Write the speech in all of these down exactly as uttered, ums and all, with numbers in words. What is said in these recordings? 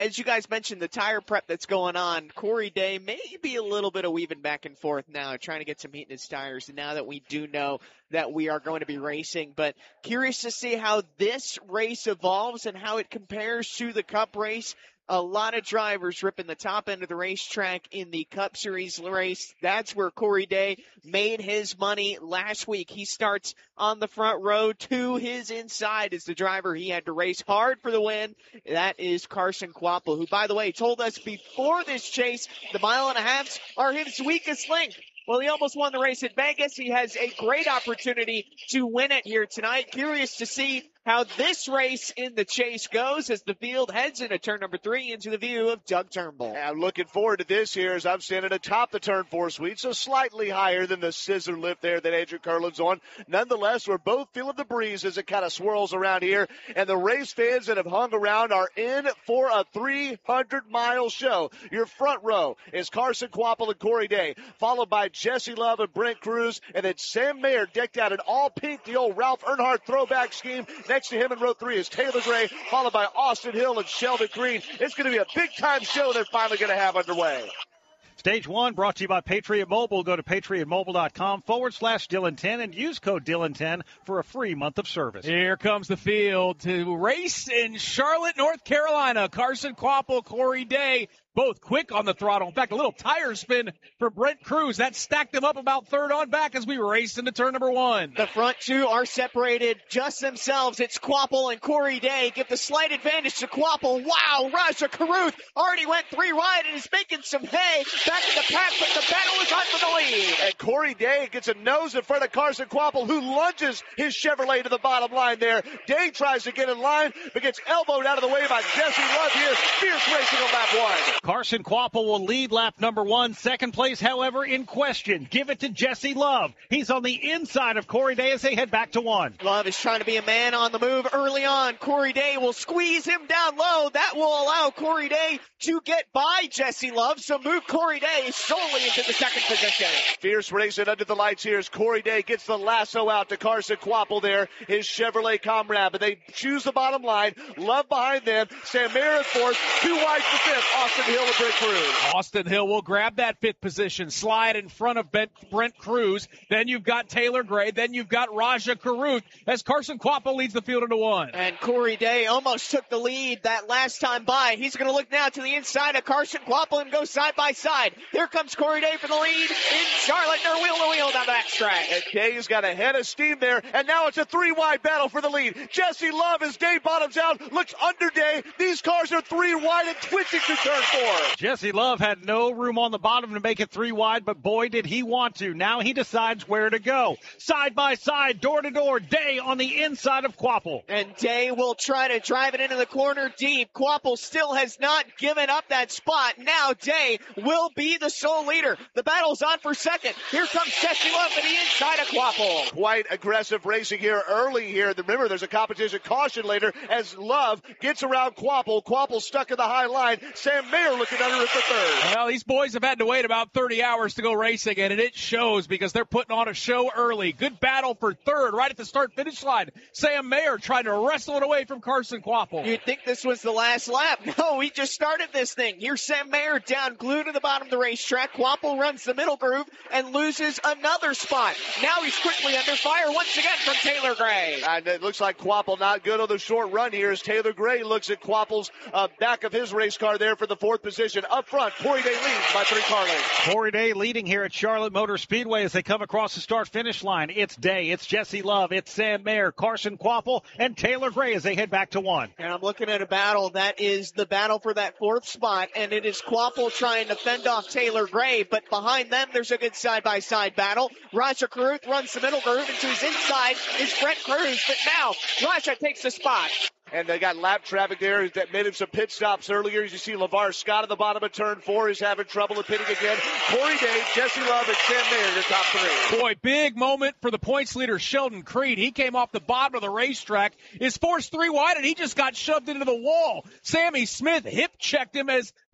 as you guys mentioned, the tire prep that's going on, Corey Day may be a little bit of weaving back and forth now, trying to get some heat in his tires now that we do know that we are going to be racing. But curious to see how this race evolves and how it compares to the Cup race. A lot of drivers ripping the top end of the racetrack in the Cup Series race. That's where Corey Day made his money last week. He starts on the front row. To his inside is the driver he had to race hard for the win. That is Carson Kvapil, who, by the way, told us before this chase the mile and a halves are his weakest link. Well, he almost won the race at Vegas. He has a great opportunity to win it here tonight. Curious to see how this race in the chase goes as the field heads into turn number three into the view of Doug Turnbull. I'm looking forward to this here as I'm standing atop the turn four suite, so slightly higher than the scissor lift there that Andrew Curlin's on. Nonetheless, we're both feeling the breeze as it kind of swirls around here, and the race fans that have hung around are in for a three hundred mile show. Your front row is Carson Kvapil and Corey Day, followed by Jesse Love and Brent Cruz, and then Sam Mayer decked out in all pink, the old Ralph Earnhardt throwback scheme. Next to him in row three is Taylor Gray, followed by Austin Hill and Sheldon Green. It's going to be a big-time show they're finally going to have underway. Stage one brought to you by Patriot Mobile. Go to patriotmobile.com forward slash Dylan ten and use code Dylan ten for a free month of service. Here comes the field to race in Charlotte, North Carolina. Carson Kvapil, Corey Day, both quick on the throttle. In fact, a little tire spin for Brent Cruz. That stacked him up about third on back as we race into turn number one. The front two are separated just themselves. It's Kvapil and Corey Day. Give the slight advantage to Kvapil. Wow, Raja Caruth already went three wide and is making some hay back in the pack, but the battle is on for the lead. And Corey Day gets a nose in front of Carson Kvapil, who lunges his Chevrolet to the bottom line there. Day tries to get in line, but gets elbowed out of the way by Jesse Love here. Fierce racing on lap one. Carson Kvapil will lead lap number one. Second place, however, in question. Give it to Jesse Love. He's on the inside of Corey Day as they head back to one. Love is trying to be a man on the move early on. Corey Day will squeeze him down low. That will allow Corey Day to get by Jesse Love, so move Corey Day solely into the second position. Fierce racing under the lights here as Corey Day gets the lasso out to Carson Kvapil there, his Chevrolet comrade, but they choose the bottom line. Love behind them. Sam Mayer in fourth. Two wide for fifth. Austin Hill and Brent Cruz. Austin Hill will grab that fifth position, slide in front of Brent Cruz. Then you've got Taylor Gray. Then you've got Raja Caruth as Carson Kvapil leads the field into one. And Corey Day almost took the lead that last time by. He's going to look now to the inside of Carson Kvapil and go side by side. Here comes Corey Day for the lead in Charlotte. They're wheel to wheel down the backstretch. And Day's got a head of steam there, and now it's a three-wide battle for the lead. Jesse Love, as Day bottoms out, looks under Day. These cars are three wide and twitching to turn four. Jesse Love had no room on the bottom to make it three wide, but boy, did he want to. Now he decides where to go. Side by side, door to door, Day on the inside of Kvapil. And Day will try to drive it into the corner deep. Kvapil still has not given up that spot. Now Day will be the sole leader. The battle's on for second. Here comes Jesse Love to the inside of Kvapil. Quite aggressive racing here early here. Remember, there's a competition caution later as Love gets around Kvapil. Kvapil stuck in the high line. Sam Mayer looking under it for third. Well, these boys have had to wait about thirty hours to go racing, and it shows because they're putting on a show early. Good battle for third right at the start-finish line. Sam Mayer trying to wrestle it away from Carson Kvapil. You'd think this was the last lap. No, we just started this thing. Here's Sam Mayer down, glued to the bottom of the racetrack. Kvapil runs the middle groove and loses another spot. Now he's quickly under fire once again from Taylor Gray. And it looks like Kvapil not good on the short run here as Taylor Gray looks at Kvapil's uh, back of his race car there for the fourth position. Up front, Corey Day leads by three car lengths. Corey Day leading here at Charlotte Motor Speedway as they come across the start-finish line. It's Day, it's Jesse Love, it's Sam Mayer, Carson Kvapil, and Taylor Gray as they head back to one. And I'm looking at a battle that is the battle for that fourth spot, and it is Kvapil trying to fend off Taylor Gray, but behind them there's a good side-by-side battle. Raja Caruth runs the middle groove, and to his inside is Brent Cruz, but now Raja takes the spot. And they got lap traffic there that made him some pit stops earlier. As you see, LeVar Scott at the bottom of turn four is having trouble with pitting again. Corey Day, Jesse Love, and Sam Mayer, the top three. Boy, big moment for the points leader, Sheldon Creed. He came off the bottom of the racetrack, is forced three wide, and he just got shoved into the wall. Sammy Smith hip checked him as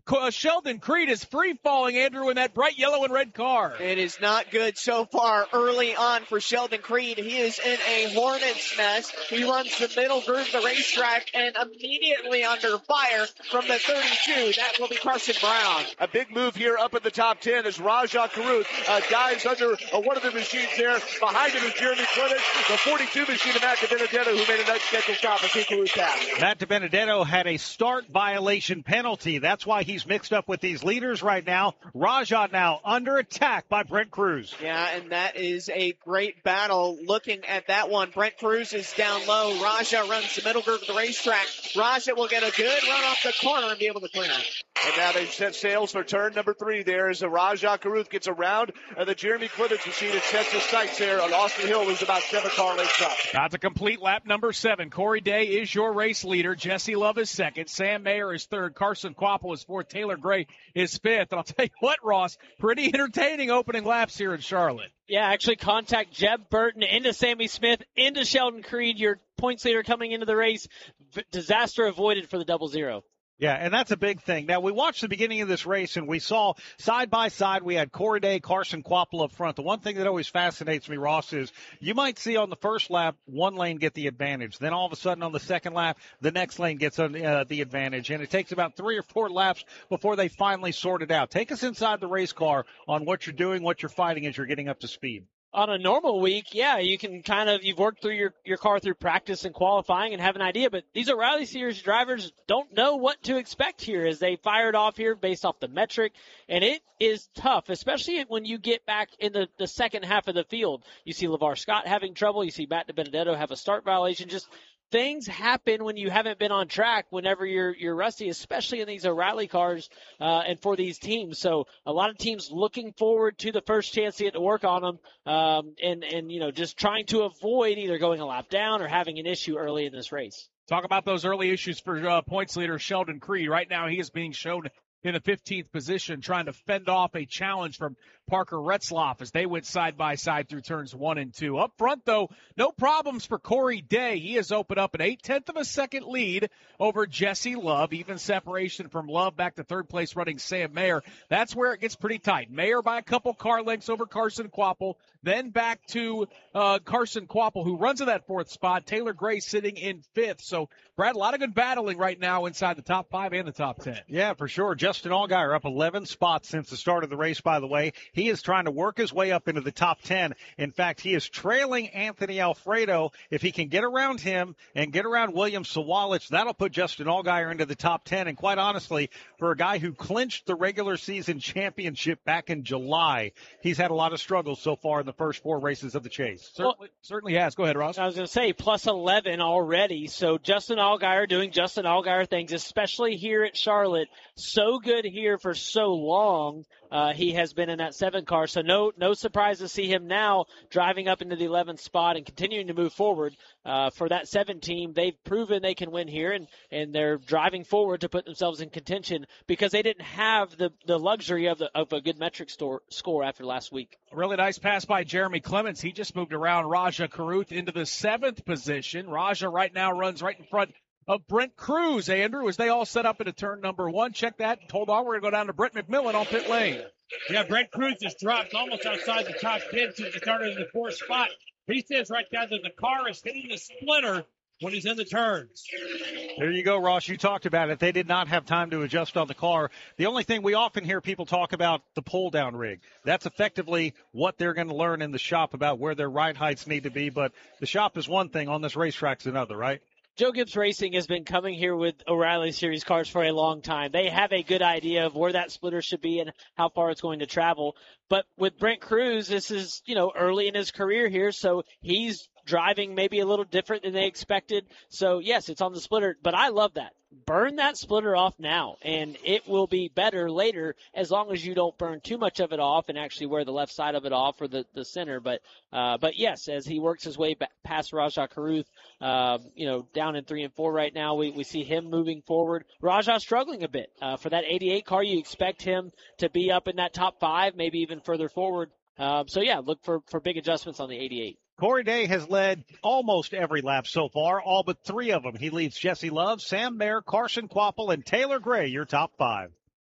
uh, Sheldon Creed is free-falling, Andrew, in that bright yellow and red car. It is not good so far early on for Sheldon Creed. He is in a hornet's nest. He runs the middle groove of the racetrack and immediately under fire from the thirty-two. That will be Carson Brown. A big move here up at the top ten as Rajah Caruth uh, dives under uh, one of the machines there. Behind him is Jeremy Clements, the forty-two machine of Matt DiBenedetto, who made an unscheduled stop as he Caruth passed. Matt DiBenedetto had a start violation penalty. That's why he's mixed up with these leaders right now. Rajah now under attack by Brent Cruz. Yeah, and that is a great battle. Looking at that one, Brent Cruz is down low. Rajah runs the middle groove of the racetrack. Rajah will get a good run off the corner and be able to clear. And now they've set sails for turn number three there as Rajah Caruth gets around uh, the Jeremy Clements machine and sets his sights there on Austin Hill, who's about seven car lengths up. That's a complete lap number seven. Corey Day is your race leader. Jesse Love is second. Sam Mayer is third. Carson Kvapil is fourth. Taylor Gray is fifth. And I'll tell you what, Ross, pretty entertaining opening laps here in Charlotte. Yeah, actually contact Jeb Burton into Sammy Smith, into Sheldon Creed, your points leader coming into the race. V- disaster avoided for the double zero. Yeah, and that's a big thing. Now, we watched the beginning of this race, and we saw side by side, we had Corey Day, Carson Kvapil up front. The one thing that always fascinates me, Ross, is you might see on the first lap one lane get the advantage. Then all of a sudden on the second lap, the next lane gets uh, the advantage. And it takes about three or four laps before they finally sort it out. Take us inside the race car on what you're doing, what you're fighting as you're getting up to speed. On a normal week, yeah, you can kind of, you've worked through your, your car through practice and qualifying and have an idea, but these O'Reilly Series drivers don't know what to expect here as they fired off here based off the metric, and it is tough, especially when you get back in the, the second half of the field. You see LeVar Scott having trouble, you see Matt DiBenedetto have a start violation, just things happen when you haven't been on track whenever you're you're rusty, especially in these O'Reilly cars uh, and for these teams. So a lot of teams looking forward to the first chance to get to work on them um, and, and, you know, just trying to avoid either going a lap down or having an issue early in this race. Talk about those early issues for uh, points leader Sheldon Creed. Right now he is being shown in the fifteenth position, trying to fend off a challenge from Parker Retzlaff as they went side by side through turns one and two. Up front, though, no problems for Corey Day. He has opened up an eight-tenth of a second lead over Jesse Love. Even separation from Love back to third place running Sam Mayer. That's where it gets pretty tight. Mayer by a couple car lengths over Carson Kvapil. Then back to uh, Carson Kvapil, who runs in that fourth spot. Taylor Gray sitting in fifth. So, Brad, a lot of good battling right now inside the top five and the top ten. Yeah, for sure. Justin Allgaier up eleven spots since the start of the race, by the way. He is trying to work his way up into the top ten. In fact, he is trailing Anthony Alfredo. If he can get around him and get around William Sawalich, that'll put Justin Allgaier into the top ten. And quite honestly, for a guy who clinched the regular season championship back in July, he's had a lot of struggles so far in the first four races of the chase. Certainly, well, certainly has. Go ahead, Ross. I was going to say plus eleven already. So Justin Allgaier doing Justin Allgaier things, especially here at Charlotte. So good here for so long. Uh, he has been in that seven car, so no no surprise to see him now driving up into the eleventh spot and continuing to move forward. Uh, for that seven team, they've proven they can win here, and, and they're driving forward to put themselves in contention because they didn't have the, the luxury of, the, of a good metric store, score after last week. A really nice pass by Jeremy Clements. He just moved around Rajah Caruth into the seventh position. Rajah right now runs right in front of Brent Cruz, Andrew, as they all set up into turn number one. Check that. Hold on, we're going to go down to Brent McMillan on pit lane. Yeah, Brent Cruz just dropped almost outside the top ten since he started in the fourth spot. He says right down that the car is hitting the splinter when he's in the turns. There you go, Ross. You talked about it. They did not have time to adjust on the car. The only thing we often hear people talk about the pull-down rig. That's effectively what they're going to learn in the shop about where their ride heights need to be. But the shop is one thing. On this racetrack's another, right? Joe Gibbs Racing has been coming here with O'Reilly Series cars for a long time. They have a good idea of where that splitter should be and how far it's going to travel. But with Brent Cruz, this is, you know, early in his career here, so he's driving maybe a little different than they expected. So, yes, it's on the splitter, but I love that. Burn that splitter off now, and it will be better later as long as you don't burn too much of it off and actually wear the left side of it off or the, the center. But, uh, but yes, as he works his way back past Rajah Caruth, uh, you know, down in three and four right now, we, we see him moving forward. Rajah struggling a bit. Uh, for that eighty-eight car, you expect him to be up in that top five, maybe even further forward. Um, so, yeah, look for, for big adjustments on the eighty-eight. Corey Day has led almost every lap so far, all but three of them. He leads Jesse Love, Sam Mayer, Carson Kvapil, and Taylor Gray, your top five.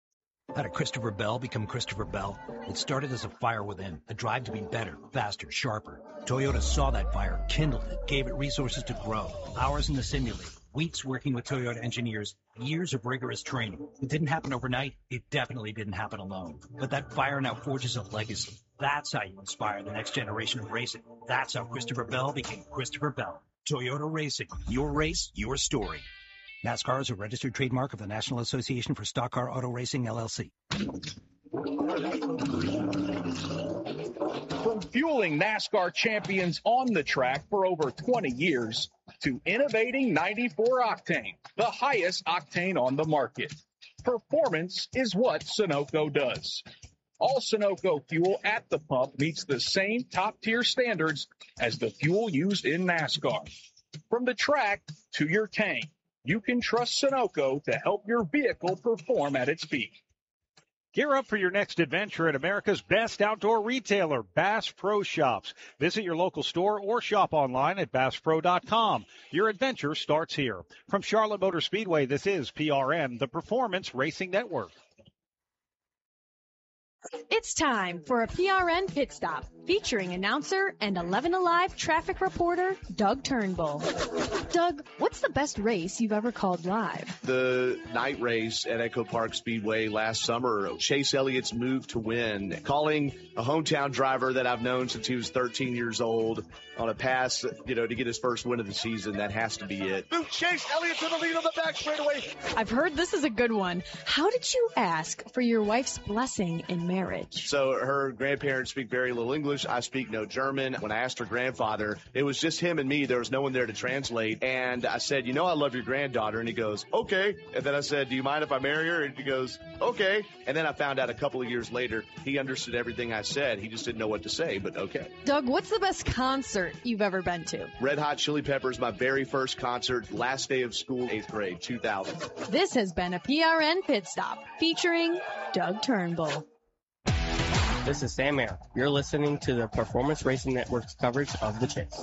How did Christopher Bell become Christopher Bell? It started as a fire within, a drive to be better, faster, sharper. Toyota saw that fire, kindled it, gave it resources to grow. Hours in the simulator, weeks working with Toyota engineers, years of rigorous training. It didn't happen overnight. It definitely didn't happen alone. But that fire now forges a legacy. That's how you inspire the next generation of racing. That's how Christopher Bell became Christopher Bell. Toyota Racing. Your race, your story. NASCAR is a registered trademark of the National Association for Stock Car Auto Racing, L L C. From fueling NASCAR champions on the track for over twenty years to innovating ninety-four octane, the highest octane on the market. Performance is what Sunoco does. All Sunoco fuel at the pump meets the same top-tier standards as the fuel used in NASCAR. From the track to your tank, you can trust Sunoco to help your vehicle perform at its peak. Gear up for your next adventure at America's best outdoor retailer, Bass Pro Shops. Visit your local store or shop online at bass pro dot com. Your adventure starts here. From Charlotte Motor Speedway, this is P R N, the Performance Racing Network. It's time for a P R N pit stop featuring announcer and eleven Alive traffic reporter Doug Turnbull. Doug, what's the best race you've ever called live? The night race at Echo Park Speedway last summer. Chase Elliott's move to win. Calling a hometown driver that I've known since he was thirteen years old on a pass, you know, to get his first win of the season. That has to be it. Chase Elliott to the lead on the back straightaway. I've heard this is a good one. How did you ask for your wife's blessing in marriage? So her grandparents speak very little English. I speak no German. When I asked her grandfather, it was just him and me. There was no one there to translate. And I said, you know, I love your granddaughter. And he goes, okay. And then I said, do you mind if I marry her? And he goes, okay. And then I found out a couple of years later, he understood everything I said. He just didn't know what to say, but okay. Doug, what's the best concert you've ever been to? Red Hot Chili Peppers, my very first concert, last day of school, eighth grade, two thousand. This has been a P R N pit stop featuring Doug Turnbull. This is Sam Mayer. You're listening to the Performance Racing Network's coverage of the Chase.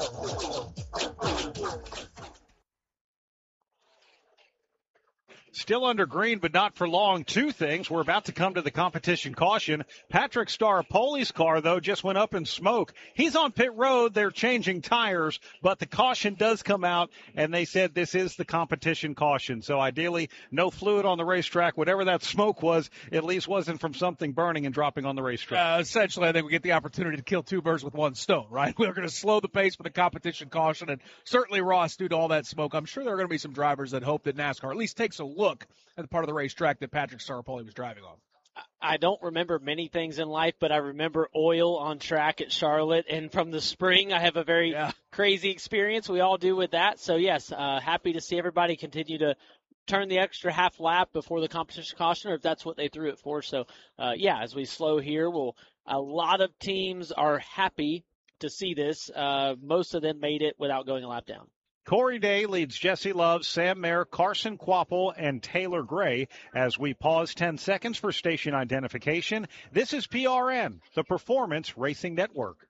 Still under green, but not for long. Two things. We're about to come to the competition caution. Patrick Staropoli's car, though, just went up in smoke. He's on pit road. They're changing tires, but the caution does come out, and they said this is the competition caution. So ideally, no fluid on the racetrack. Whatever that smoke was, at least wasn't from something burning and dropping on the racetrack. Uh, essentially, I think we get the opportunity to kill two birds with one stone, right? We're going to slow the pace for the competition caution, and certainly, Ross, due to all that smoke, I'm sure there are going to be some drivers that hope that NASCAR at least takes a look at the part of the racetrack that Patrick Staropoli was driving on. I don't remember many things in life, but I remember oil on track at Charlotte. And from the spring, I have a very yeah. crazy experience. We all do with that. So, yes, uh, happy to see everybody continue to turn the extra half lap before the competition caution, or if that's what they threw it for. So, uh, yeah, as we slow here, we'll, a lot of teams are happy to see this. Uh, most of them made it without going a lap down. Corey Day leads Jesse Love, Sam Mayer, Carson Quapple, and Taylor Gray. As we pause ten seconds for station identification, this is P R N, the Performance Racing Network.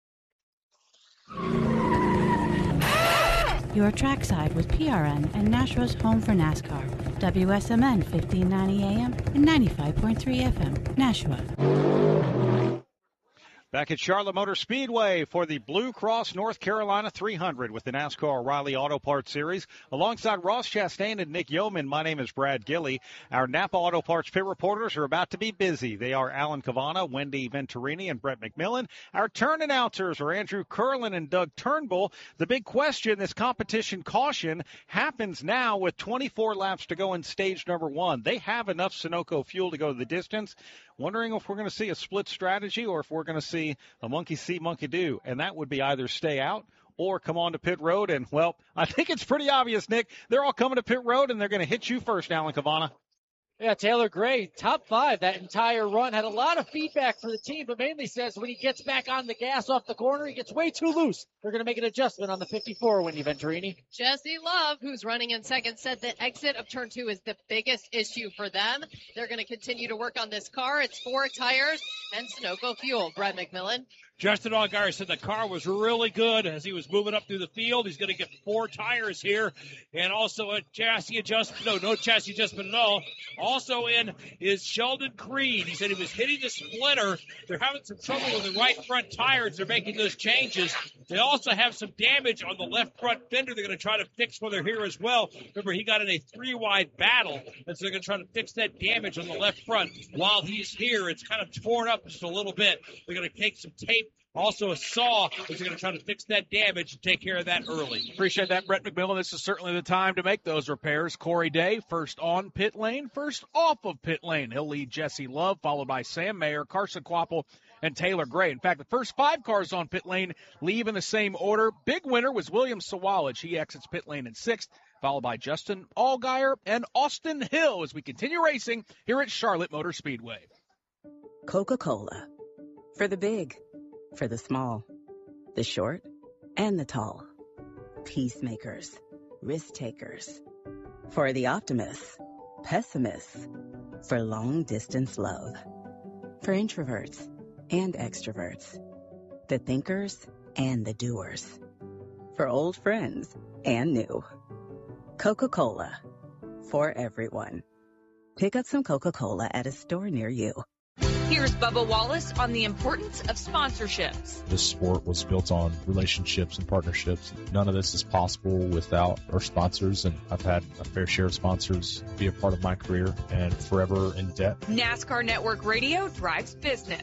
Your trackside with P R N and Nashua's home for NASCAR. W S M N fifteen ninety A M and ninety-five point three F M. Nashua. Back at Charlotte Motor Speedway for the Blue Cross North Carolina three hundred with the NASCAR O'Reilly Auto Parts Series. Alongside Ross Chastain and Nick Yeoman, my name is Brad Gilley. Our Napa Auto Parts pit reporters are about to be busy. They are Alan Cavana, Wendy Venturini, and Brett McMillan. Our turn announcers are Andrew Curlin and Doug Turnbull. The big question, this competition caution happens now with twenty-four laps to go in stage number one. They have enough Sunoco fuel to go the distance. Wondering if we're going to see a split strategy or if we're going to see a monkey see, monkey do. And that would be either stay out or come on to pit road. And, well, I think it's pretty obvious, Nick. They're all coming to pit road, and they're going to hit you first, Alan Cavana. Yeah, Taylor Gray, top five that entire run. Had a lot of feedback for the team, but mainly says when he gets back on the gas off the corner, he gets way too loose. They're going to make an adjustment on the fifty-four, Wendy Venturini. Jesse Love, who's running in second, said the exit of turn two is the biggest issue for them. They're going to continue to work on this car. It's four tires and Sunoco fuel. Brett McMillan. Justin Allgaier said the car was really good as he was moving up through the field. He's going to get four tires here and also a chassis adjustment. No, no chassis adjustment at all. Also in is Sheldon Creed. He said he was hitting the splitter. They're having some trouble with the right front tires. They're making those changes. They also have some damage on the left front fender they're going to try to fix when they're here as well. Remember, he got in a three-wide battle, and so they're going to try to fix that damage on the left front. While he's here, it's kind of torn up just a little bit. They're going to take some tape, also a saw, which they're going to try to fix that damage and take care of that early. Appreciate that, Brett McMillan. This is certainly the time to make those repairs. Corey Day, first on pit lane, first off of pit lane. He'll lead Jesse Love, followed by Sam Mayer, Carson Quapple, and Taylor Gray. In fact, the first five cars on pit lane leave in the same order. Big winner was William Sawalage. He exits pit lane in sixth, followed by Justin Allgaier and Austin Hill as we continue racing here at Charlotte Motor Speedway. Coca-Cola. For the big, for the small, the short, and the tall. Peacemakers, risk takers. For the optimists, pessimists. For long distance love. For introverts and extroverts. The thinkers and the doers. For old friends and new. Coca-Cola. For everyone. Pick up some Coca-Cola at a store near you. Here's Bubba Wallace on the importance of sponsorships. This sport was built on relationships and partnerships. None of this is possible without our sponsors, and I've had a fair share of sponsors be a part of my career and forever in debt. NASCAR Network Radio drives business.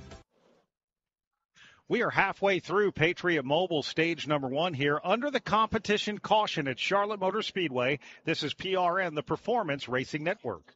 We are halfway through Patriot Mobile stage number one here under the competition caution at Charlotte Motor Speedway. This is P R N, the Performance Racing Network.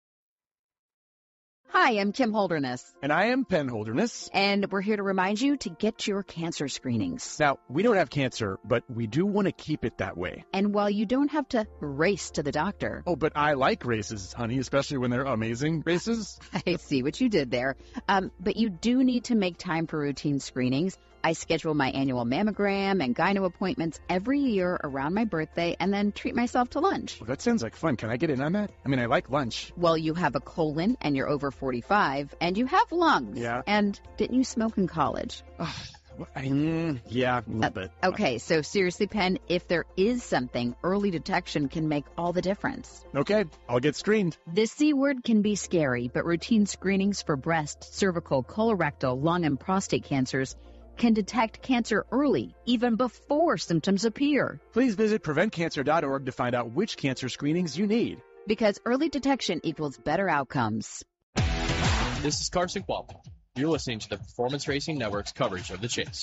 Hi, I'm Kim Holderness. And I am Penn Holderness. And we're here to remind you to get your cancer screenings. Now, we don't have cancer, but we do want to keep it that way. And while you don't have to race to the doctor. Oh, but I like races, honey, especially when they're amazing races. I see what you did there. Um, but you do need to make time for routine screenings. I schedule my annual mammogram and gyno appointments every year around my birthday and then treat myself to lunch. Well, that sounds like fun. Can I get in on that? I mean, I like lunch. Well, you have a colon and you're over forty-five and you have lungs. Yeah. And didn't you smoke in college? I mean, yeah, a little uh, bit. Okay, so seriously, Penn, if there is something, early detection can make all the difference. Okay, I'll get screened. The C word can be scary, but routine screenings for breast, cervical, colorectal, lung, and prostate cancers can detect cancer early, even before symptoms appear. Please visit prevent cancer dot org to find out which cancer screenings you need. Because early detection equals better outcomes. This is Carson Quapple. You're listening to the Performance Racing Network's coverage of the Chase.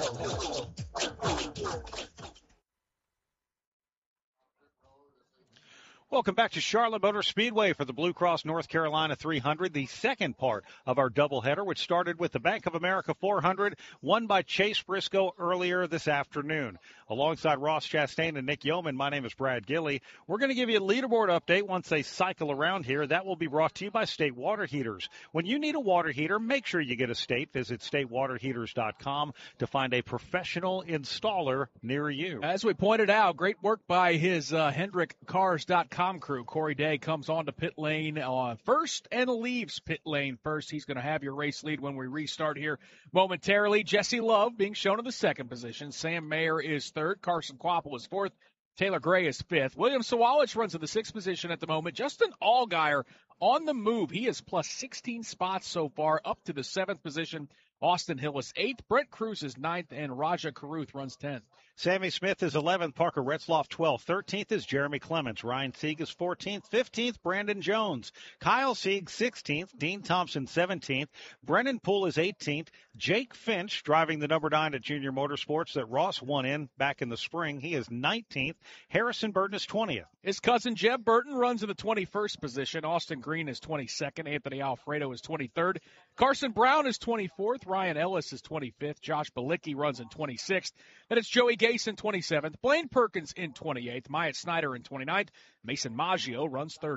Welcome back to Charlotte Motor Speedway for the Blue Cross North Carolina three hundred, the second part of our doubleheader, which started with the Bank of America four hundred, won by Chase Briscoe earlier this afternoon. Alongside Ross Chastain and Nick Yeoman, my name is Brad Gilley. We're going to give you a leaderboard update once they cycle around here. That will be brought to you by State Water Heaters. When you need a water heater, make sure you get a State. Visit state water heaters dot com to find a professional installer near you. As we pointed out, great work by his uh, Hendrick Cars dot com crew. Corey Day comes on to pit lane uh, first and leaves pit lane first. He's going to have your race lead when we restart here momentarily. Jesse Love being shown in the second position. Sam Mayer is third. Carson Quapple is fourth. Taylor Gray is fifth. William Sawalage runs in the sixth position at the moment. Justin Allgaier on the move. He is plus sixteen spots so far, up to the seventh position. Austin Hill is eighth. Brent Cruz is ninth, and Raja Caruth runs tenth. Sammy Smith is eleventh. Parker Retzloff twelfth. thirteenth is Jeremy Clements. Ryan Sieg is fourteenth. fifteenth, Brandon Jones. Kyle Sieg, sixteenth. Dean Thompson, seventeenth. Brennan Poole is eighteenth. Jake Finch, driving the number nine at Junior Motorsports that Ross won in back in the spring. He is nineteenth. Harrison Burton is twentieth. His cousin Jeb Burton runs in the twenty-first position. Austin Green is twenty-second. Anthony Alfredo is twenty-third. Carson Brown is twenty-fourth. Ryan Ellis is twenty-fifth. Josh Balicki runs in twenty-sixth. Then it's Joey Gase in twenty-seventh. Blaine Perkins in twenty-eighth. Myatt Snyder in twenty-ninth. Mason Maggio runs thirtieth.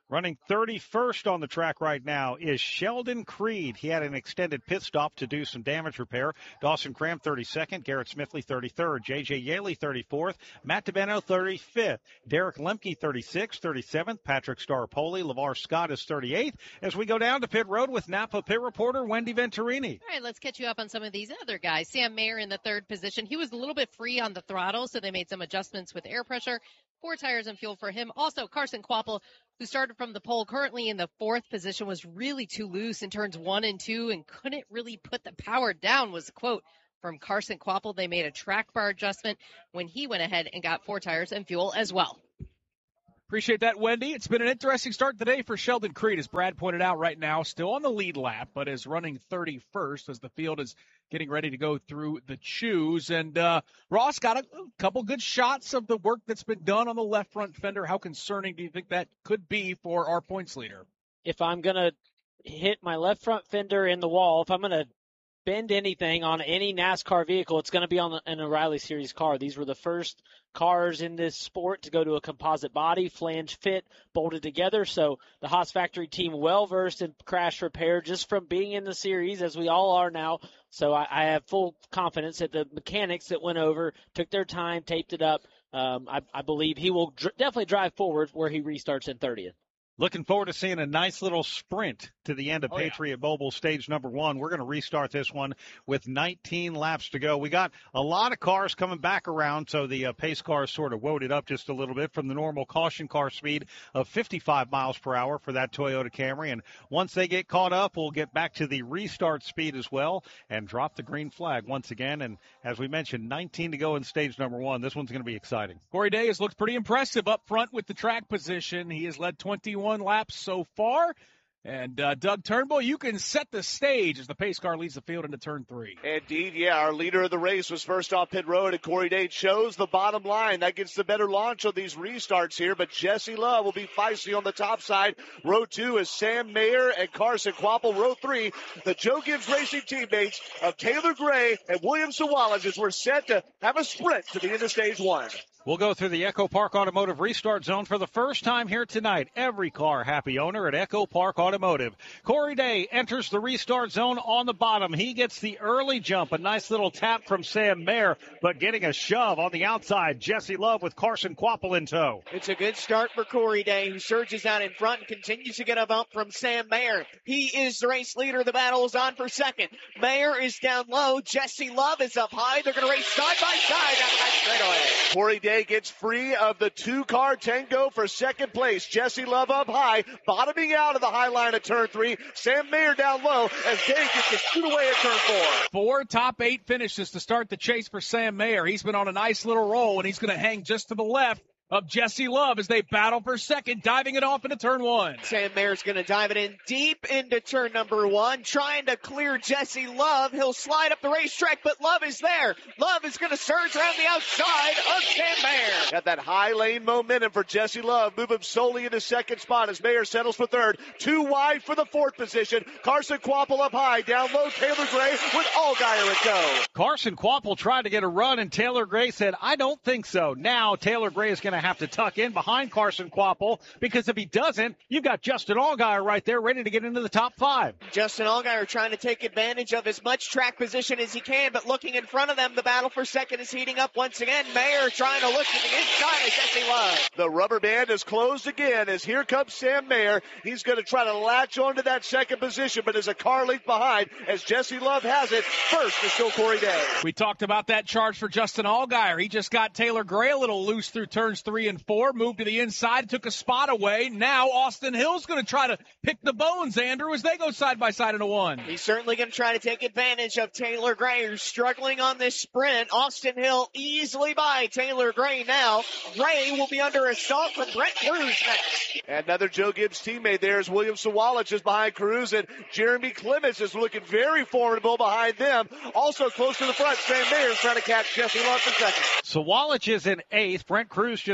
Running thirty-first on the track right now is Sheldon Creed. He had an extended pit stop to do some damage repair. Dawson Cram, thirty-second. Garrett Smithley, thirty-third. J J Yaley, thirty-fourth. Matt DeBeno, thirty-fifth. Derek Lemke, thirty-sixth. thirty-seventh. Patrick Starpoli. LeVar Scott is thirty-eighth. As we go down to pit road with Napa pit reporter Wendy Venturini. All right, let's catch you up on some of these other guys. Sam Mayer in the third position. He was a little bit free on the throttle, so they made some adjustments with air pressure. Four tires and fuel for him. Also, Carson Kvapil, who started from the pole, currently in the fourth position, was really too loose in turns one and two and couldn't really put the power down, was a quote from Carson Kvapil. They made a track bar adjustment when he went ahead and got four tires and fuel as well. Appreciate that, Wendy. It's been an interesting start today for Sheldon Creed, as Brad pointed out right now, still on the lead lap, but is running thirty-first as the field is getting ready to go through the choose. And uh, Ross got a, a couple good shots of the work that's been done on the left front fender. How concerning do you think that could be for our points leader? If I'm going to hit my left front fender in the wall, if I'm going to bend anything on any NASCAR vehicle, it's going to be on an O'Reilly Series car. These were the first cars in this sport to go to a composite body, flange fit, bolted together. So the Haas factory team well-versed in crash repair just from being in the series, as we all are now. So I, I have full confidence that the mechanics that went over took their time, taped it up. Um, I, I believe he will dr- definitely drive forward where he restarts in thirtieth. Looking forward to seeing a nice little sprint to the end of oh, Patriot yeah. Mobile stage number one. We're going to restart this one with nineteen laps to go. We got a lot of cars coming back around, so the uh, pace cars sort of loaded up just a little bit from the normal caution car speed of fifty-five miles per hour for that Toyota Camry. And once they get caught up, we'll get back to the restart speed as well and drop the green flag once again. And as we mentioned, nineteen to go in stage number one. This one's going to be exciting. Corey Day has looked pretty impressive up front with the track position. He has led twenty-one laps so far. And uh, Doug Turnbull, you can set the stage as the pace car leads the field into turn three. Indeed, yeah. Our leader of the race was first off pit road, and Corey Day shows the bottom line. That gets the better launch on these restarts here, but Jesse Love will be feisty on the top side. Row two is Sam Mayer and Carson Kvapil. Row three, the Joe Gibbs Racing teammates of Taylor Gray and William Sawalage, as we're set to have a sprint to the end of stage one. We'll go through the Echo Park Automotive Restart Zone for the first time here tonight. Every car happy owner at Echo Park Automotive. Corey Day enters the restart zone on the bottom. He gets the early jump, a nice little tap from Sam Mayer, but getting a shove on the outside. Jesse Love with Carson Kvapil in tow. It's a good start for Corey Day, who surges out in front and continues to get a bump from Sam Mayer. He is the race leader. The battle is on for second. Mayer is down low. Jesse Love is up high. They're going to race side by side down the back straightaway. Corey Day gets free of the two-car tango for second place. Jesse Love up high, bottoming out of the high line of turn three. Sam Mayer down low as Day gets to scoot away at turn four. Four top eight finishes to start the chase for Sam Mayer. He's been on a nice little roll, and he's going to hang just to the left of Jesse Love as they battle for second, diving it off into turn one. Sam Mayer's going to dive it in deep into turn number one, trying to clear Jesse Love. He'll slide up the racetrack, but Love is there. Love is going to surge around the outside of Sam Mayer. Got that high lane momentum for Jesse Love. Move him solely into second spot as Mayer settles for third. Too wide for the fourth position. Carson Kvapil up high. Down low, Taylor Gray with Allgaier in tow. Carson Kvapil tried to get a run, and Taylor Gray said, I don't think so. Now Taylor Gray is going to have to tuck in behind Carson Kvapil, because if he doesn't, you've got Justin Allgaier right there ready to get into the top five. Justin Allgaier trying to take advantage of as much track position as he can, but looking in front of them, the battle for second is heating up once again. Mayer trying to look to the inside of Jesse Love. The rubber band is closed again as here comes Sam Mayer. He's going to try to latch onto that second position, but is a car length behind as Jesse Love has it. First is still Corey Day. We talked about that charge for Justin Allgaier. He just got Taylor Gray a little loose through turns three and four, moved to the inside, took a spot away. Now Austin Hill's going to try to pick the bones, Andrew, as they go side by side in a one. He's certainly going to try to take advantage of Taylor Gray, who's struggling on this sprint. Austin Hill easily by Taylor Gray now. Gray will be under assault from Brent Cruz next. Another Joe Gibbs teammate there is William Sawalage is behind Cruz, and Jeremy Clements is looking very formidable behind them. Also close to the front, Sam Mayer is trying to catch Jesse Love for second. Sawalage is in eighth. Brent Cruz just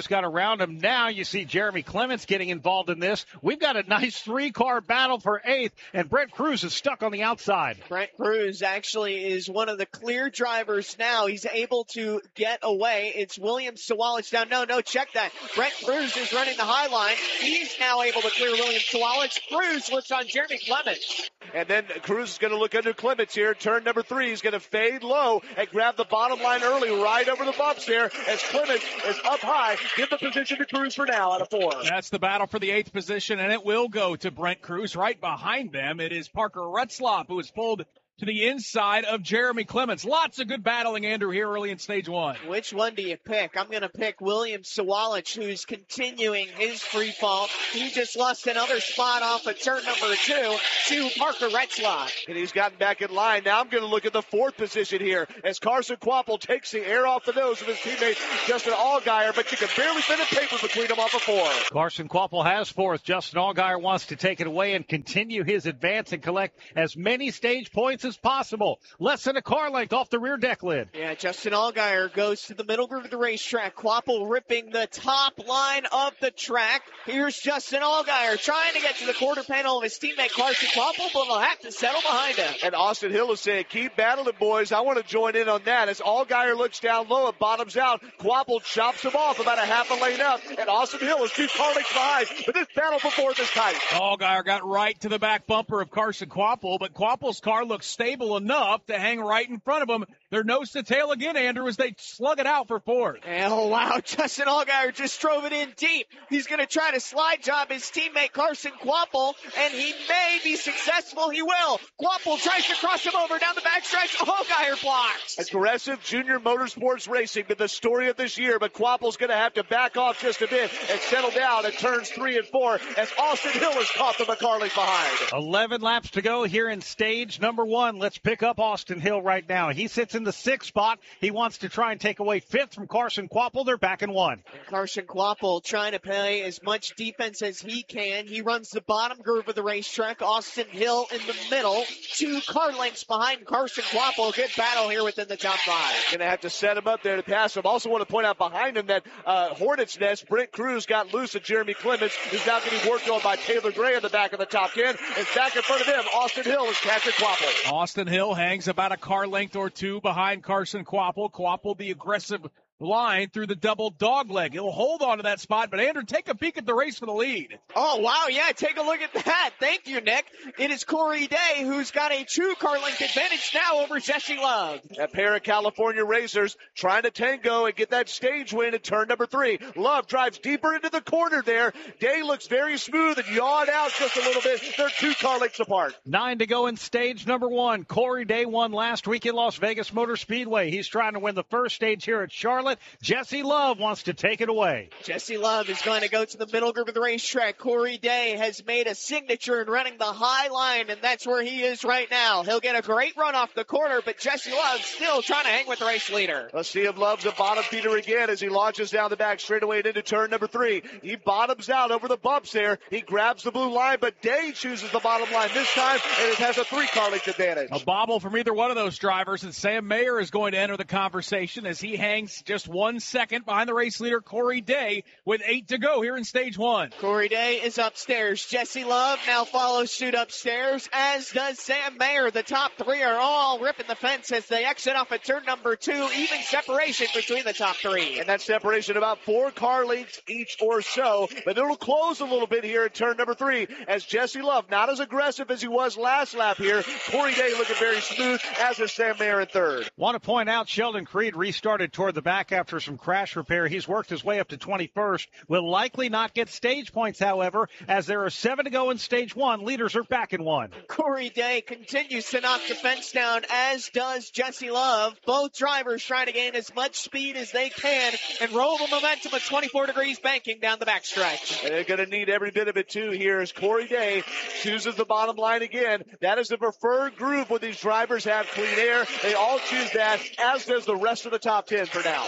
just got around him. Now you see Jeremy Clements getting involved in this. We've got a nice three-car battle for eighth, and Brent Cruz is stuck on the outside. Brent Cruz actually is one of the clear drivers now. He's able to get away. It's William Sawalich down. No, no, check that. Brent Cruz is running the high line. He's now able to clear William Sawalich. Cruz looks on Jeremy Clements. And then Cruz is going to look under Clements here. Turn number three. He's going to fade low and grab the bottom line early, right over the bumps there as Clements is up high. Give the position to Cruz for now out of four. That's the battle for the eighth position, and it will go to Brent Cruz. Right behind them, it is Parker Retzlaff, who is pulled to the inside of Jeremy Clements. Lots of good battling, Andrew, here early in stage one. Which one do you pick? I'm going to pick William Sawalich, who's continuing his free fall. He just lost another spot off of turn number two to Parker Retzlaff. And he's gotten back in line. Now I'm going to look at the fourth position here as Carson Kvapil takes the air off the nose of his teammate Justin Allgaier, but you can barely fit a paper between them off of four. Carson Kvapil has fourth. Justin Allgaier wants to take it away and continue his advance and collect as many stage points as possible. Less than a car length off the rear deck lid. Yeah, Justin Allgaier goes to the middle groove of the racetrack. Kvapil ripping the top line of the track. Here's Justin Allgaier trying to get to the quarter panel of his teammate Carson Kvapil, but will have to settle behind him. And Austin Hill is saying, keep battling, boys. I want to join in on that. As Allgaier looks down low and bottoms out, Kvapil chops him off about a half a lane up, and Austin Hill is two car lengths behind. But this battle before this tight. Allgaier got right to the back bumper of Carson Kvapil, but Kvapil's car looks stable enough to hang right in front of him. They're nose to tail again, Andrew, as they slug it out for fourth. Oh, wow. Justin Allgaier just drove it in deep. He's going to try to slide job his teammate Carson Kvapil, and he may be successful. He will. Kvapil tries to cross him over down the backstretch. Allgaier blocks. Aggressive junior motorsports racing been the story of this year, but Kvapil's going to have to back off just a bit and settle down at turns three and four as Austin Hill has caught the McCarley behind. eleven laps to go here in stage number one. Let's pick up Austin Hill right now. He sits in the sixth spot. He wants to try and take away fifth from Carson Kvapil. They're back in one. And Carson Kvapil trying to play as much defense as he can. He runs the bottom groove of the racetrack. Austin Hill in the middle. Two car lengths behind Carson Kvapil. Good battle here within the top five. Going to have to set him up there to pass him. Also want to point out behind him that uh, Hornet's Nest, Brent Cruz got loose of Jeremy Clements, who's now getting worked on by Taylor Gray in the back of the top ten. And back in front of him, Austin Hill is catching Kvapil. Austin Hill hangs about a car length or two behind Carson Kvapil. Kvapil, the aggressive line through the double dog leg. He'll hold on to that spot, but Andrew, take a peek at the race for the lead. Oh, wow, yeah, take a look at that. Thank you, Nick. It is Corey Day who's got a true car length advantage now over Jesse Love. A pair of California racers trying to tango and get that stage win at turn number three. Love drives deeper into the corner there. Day looks very smooth and yawed out just a little bit. They're two car lengths apart. Nine to go in stage number one. Corey Day won last week at Las Vegas Motor Speedway. He's trying to win the first stage here at Charlotte. Jesse Love wants to take it away. Jesse Love is going to go to the middle group of the racetrack. Corey Day has made a signature in running the high line, and that's where he is right now. He'll get a great run off the corner, but Jesse Love still trying to hang with the race leader. Let's see if Love's a bottom feeder again as he launches down the back straightaway and into turn number three. He bottoms out over the bumps there. He grabs the blue line, but Day chooses the bottom line this time, and it has a three-car length advantage. A bobble from either one of those drivers, and Sam Mayer is going to enter the conversation as he hangs just one second behind the race leader, Corey Day, with eight to go here in stage one. Corey Day is upstairs. Jesse Love now follows suit upstairs, as does Sam Mayer. The top three are all ripping the fence as they exit off at turn number two. Even separation between the top three. And that separation about four car lengths each or so, but it'll close a little bit here at turn number three as Jesse Love, not as aggressive as he was last lap here. Corey Day looking very smooth, as is Sam Mayer in third. Want to point out Sheldon Creed restarted toward the back after some crash repair. He's worked his way up to twenty-first. Will likely not get stage points, however, as there are seven to go in stage one. Leaders are back in one. Corey Day continues to knock the fence down, as does Jesse Love. Both drivers trying to gain as much speed as they can and roll the momentum of twenty-four degrees banking down the backstretch. And they're going to need every bit of it, too, here as Corey Day chooses the bottom line again. That is the preferred groove when these drivers have clean air. They all choose that, as does the rest of the top ten for now.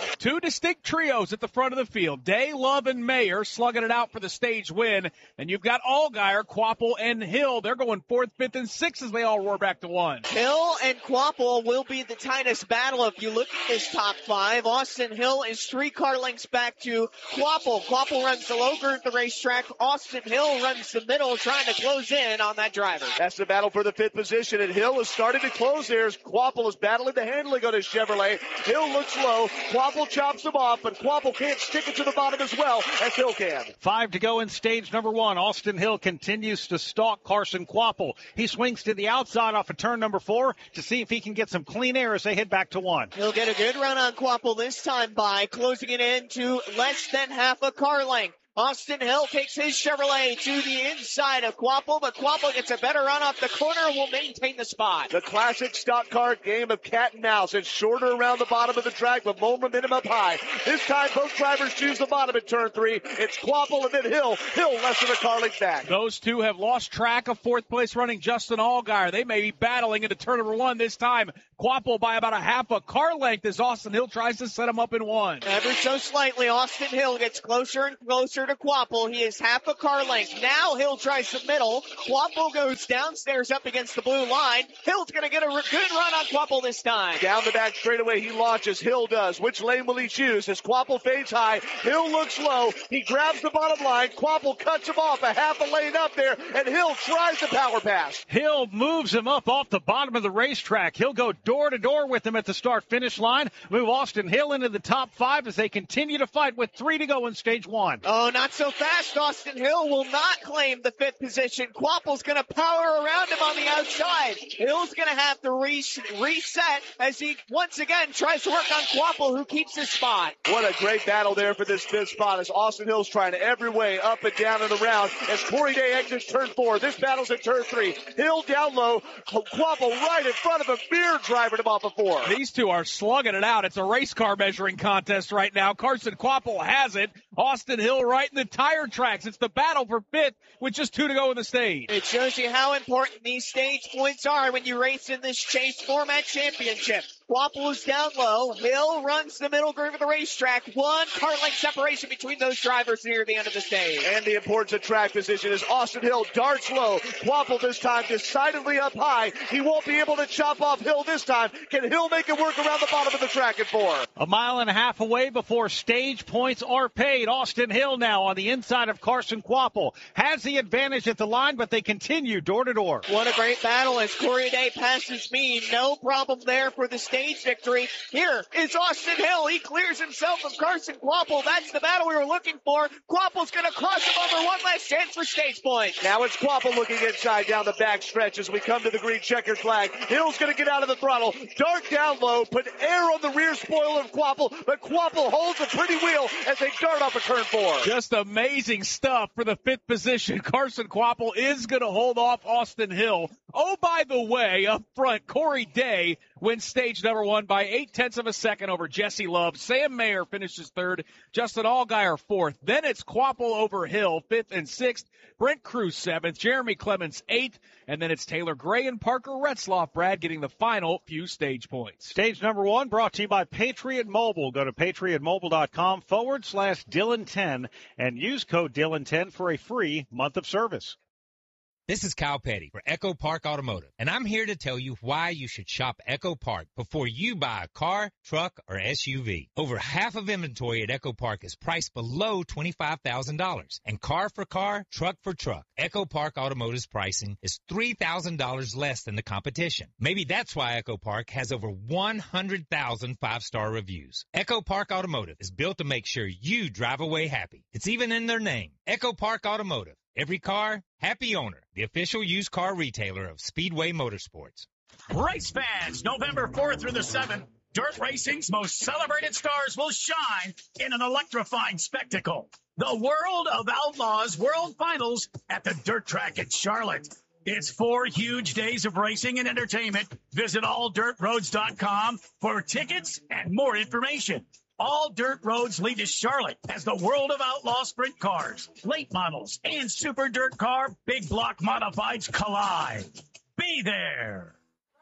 Two distinct trios at the front of the field. Day, Love, and Mayer slugging it out for the stage win. And you've got Allgaier, Quapple, and Hill. They're going fourth, fifth, and sixth as they all roar back to one. Hill and Quapple will be the tightest battle if you look at this top five. Austin Hill is three car lengths back to Quapple. Quapple runs the low groove at the racetrack. Austin Hill runs the middle, trying to close in on that driver. That's the battle for the fifth position, and Hill is starting to close there as Quapple is battling the handling on his Chevrolet. Hill looks low. Quapple chops him off, but Quapple can't stick it to the bottom as well as Hill can. Five to go in stage number one. Austin Hill continues to stalk Carson Quapple. He swings to the outside off of turn number four to see if he can get some clean air as they head back to one. He'll get a good run on Quapple this time by closing it in to less than half a car length. Austin Hill takes his Chevrolet to the inside of Quapple, but Quapple gets a better run off the corner and will maintain the spot. The classic stock car game of cat and mouse. It's shorter around the bottom of the track, but momentum up high. This time, both drivers choose the bottom at turn three. It's Quapple and then Hill. Hill less than a car length back. Those two have lost track of fourth place running Justin Allgaier. They may be battling into turn number one this time. Quapple by about a half a car length as Austin Hill tries to set him up in one. Ever so slightly, Austin Hill gets closer and closer to Quapple. He is half a car length. Now Hill tries the middle. Quapple goes downstairs up against the blue line. Hill's going to get a good run on Quapple this time. Down the back straightaway he launches. Hill does. Which lane will he choose? As Quapple fades high, Hill looks low. He grabs the bottom line. Quapple cuts him off a half a lane up there, and Hill tries the power pass. Hill moves him up off the bottom of the racetrack. He'll go door to door with him at the start-finish line. Move Austin Hill into the top five as they continue to fight with three to go in stage one. Oh, not so fast. Austin Hill will not claim the fifth position. Quapple's going to power around him on the outside. Hill's going to have to re- reset as he once again tries to work on Quapple, who keeps his spot. What a great battle there for this fifth spot as Austin Hill's trying every way up and down and around as Corey Day exits turn four. This battle's at turn three. Hill down low. Quapple right in front of him. Beer driving him off of four. These two are slugging it out. It's a race car measuring contest right now. Carson Quapple has it. Austin Hill right in the tire tracks. It's the battle for fifth with just two to go in the stage. It shows you how important these stage points are when you race in this chase format championship. Quapple is down low. Hill runs the middle groove of the racetrack. One car length separation between those drivers near the end of the stage. And the importance of track position is Austin Hill darts low. Quapple this time decidedly up high. He won't be able to chop off Hill this time. Can Hill make it work around the bottom of the track at four? A mile and a half away before stage points are paid. Austin Hill now on the inside of Carson Quapple has the advantage at the line, but they continue door to door. What a great battle as Corey Day passes me. No problem there for the stage victory. Here is Austin Hill. He clears himself of Carson Quapple. That's the battle we were looking for. Quapple's going to cross him over. One last chance for stage points. Now it's Quapple looking inside down the back stretch as we come to the green checkered flag. Hill's going to get out of the throttle. Dart down low. Put air on the rear spoiler of Quapple, but Quapple holds a pretty wheel as they dart off a turn four. Just amazing stuff for the fifth position. Carson Quapple is going to hold off Austin Hill. Oh, by the way, up front, Corey Day wins stage number one by eight tenths of a second over Jesse Love. Sam Mayer finishes third. Justin Allgaier fourth. Then it's Quapple over Hill, fifth and sixth. Brent Cruz seventh. Jeremy Clements eighth. And then it's Taylor Gray and Parker Retzloff, Brad, getting the final few stage points. Stage number one brought to you by Patriot Mobile. Go to patriotmobile.com forward slash Dylan ten and use code Dylan ten for a free month of service. This is Kyle Petty for Echo Park Automotive, and I'm here to tell you why you should shop Echo Park before you buy a car, truck, or S U V. Over half of inventory at Echo Park is priced below twenty-five thousand dollars, and car for car, truck for truck. Echo Park Automotive's pricing is three thousand dollars less than the competition. Maybe that's why Echo Park has over one hundred thousand five-star reviews. Echo Park Automotive is built to make sure you drive away happy. It's even in their name, Echo Park Automotive. Every car, happy owner. The official used car retailer of Speedway Motorsports. Race fans, November fourth through the seventh, dirt racing's most celebrated stars will shine in an electrifying spectacle. The World of Outlaws World Finals at the Dirt Track at Charlotte. It's four huge days of racing and entertainment. Visit all dirt roads dot com for tickets and more information. All dirt roads lead to Charlotte as the World of Outlaw sprint cars, late models, and super dirt car big block modifieds collide. Be there.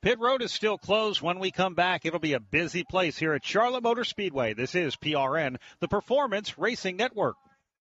Pit road is still closed. When we come back, it'll be a busy place here at Charlotte Motor Speedway. This is P R N, the Performance Racing Network.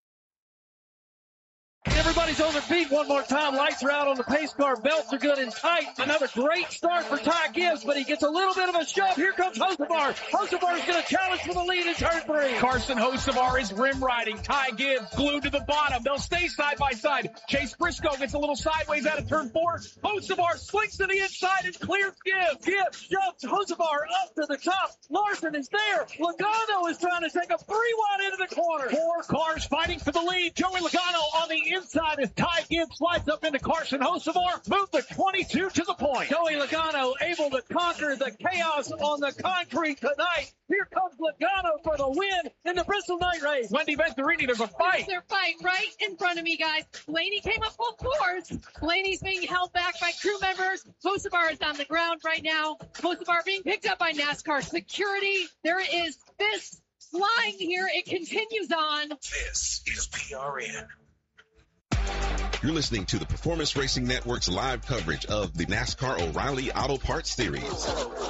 Everybody's on their feet one more time. Lights are out on the pace car. Belts are good and tight. Another great start for Ty Gibbs, but he gets a little bit of a shove. Here comes Hocevar. Hocevar is going to challenge for the lead in turn three. Carson Hocevar is rim riding. Ty Gibbs glued to the bottom. They'll stay side by side. Chase Briscoe gets a little sideways out of turn four. Hocevar slinks to the inside and clears Gibbs. Gibbs shoves Hocevar up to the top. Larson is there. Logano is trying to take a three-one into the corner. Four cars fighting for the lead. Joey Logano on the inside as Ty Gibbs slides up into Carson Hocevar. Move the twenty-two to the point. Joey Logano able to conquer the chaos on the concrete tonight. Here comes Logano for the win in the Bristol Night Race. Wendy Venturini, there's a fight. There's their fight right in front of me, guys. Blaney came up full force. Blaney's being held back by crew members. Hocevar is on the ground right now. Hocevar being picked up by NASCAR security. There is fists flying here. It continues on. This is P R N. You're listening to the Performance Racing Network's live coverage of the NASCAR O'Reilly Auto Parts Series.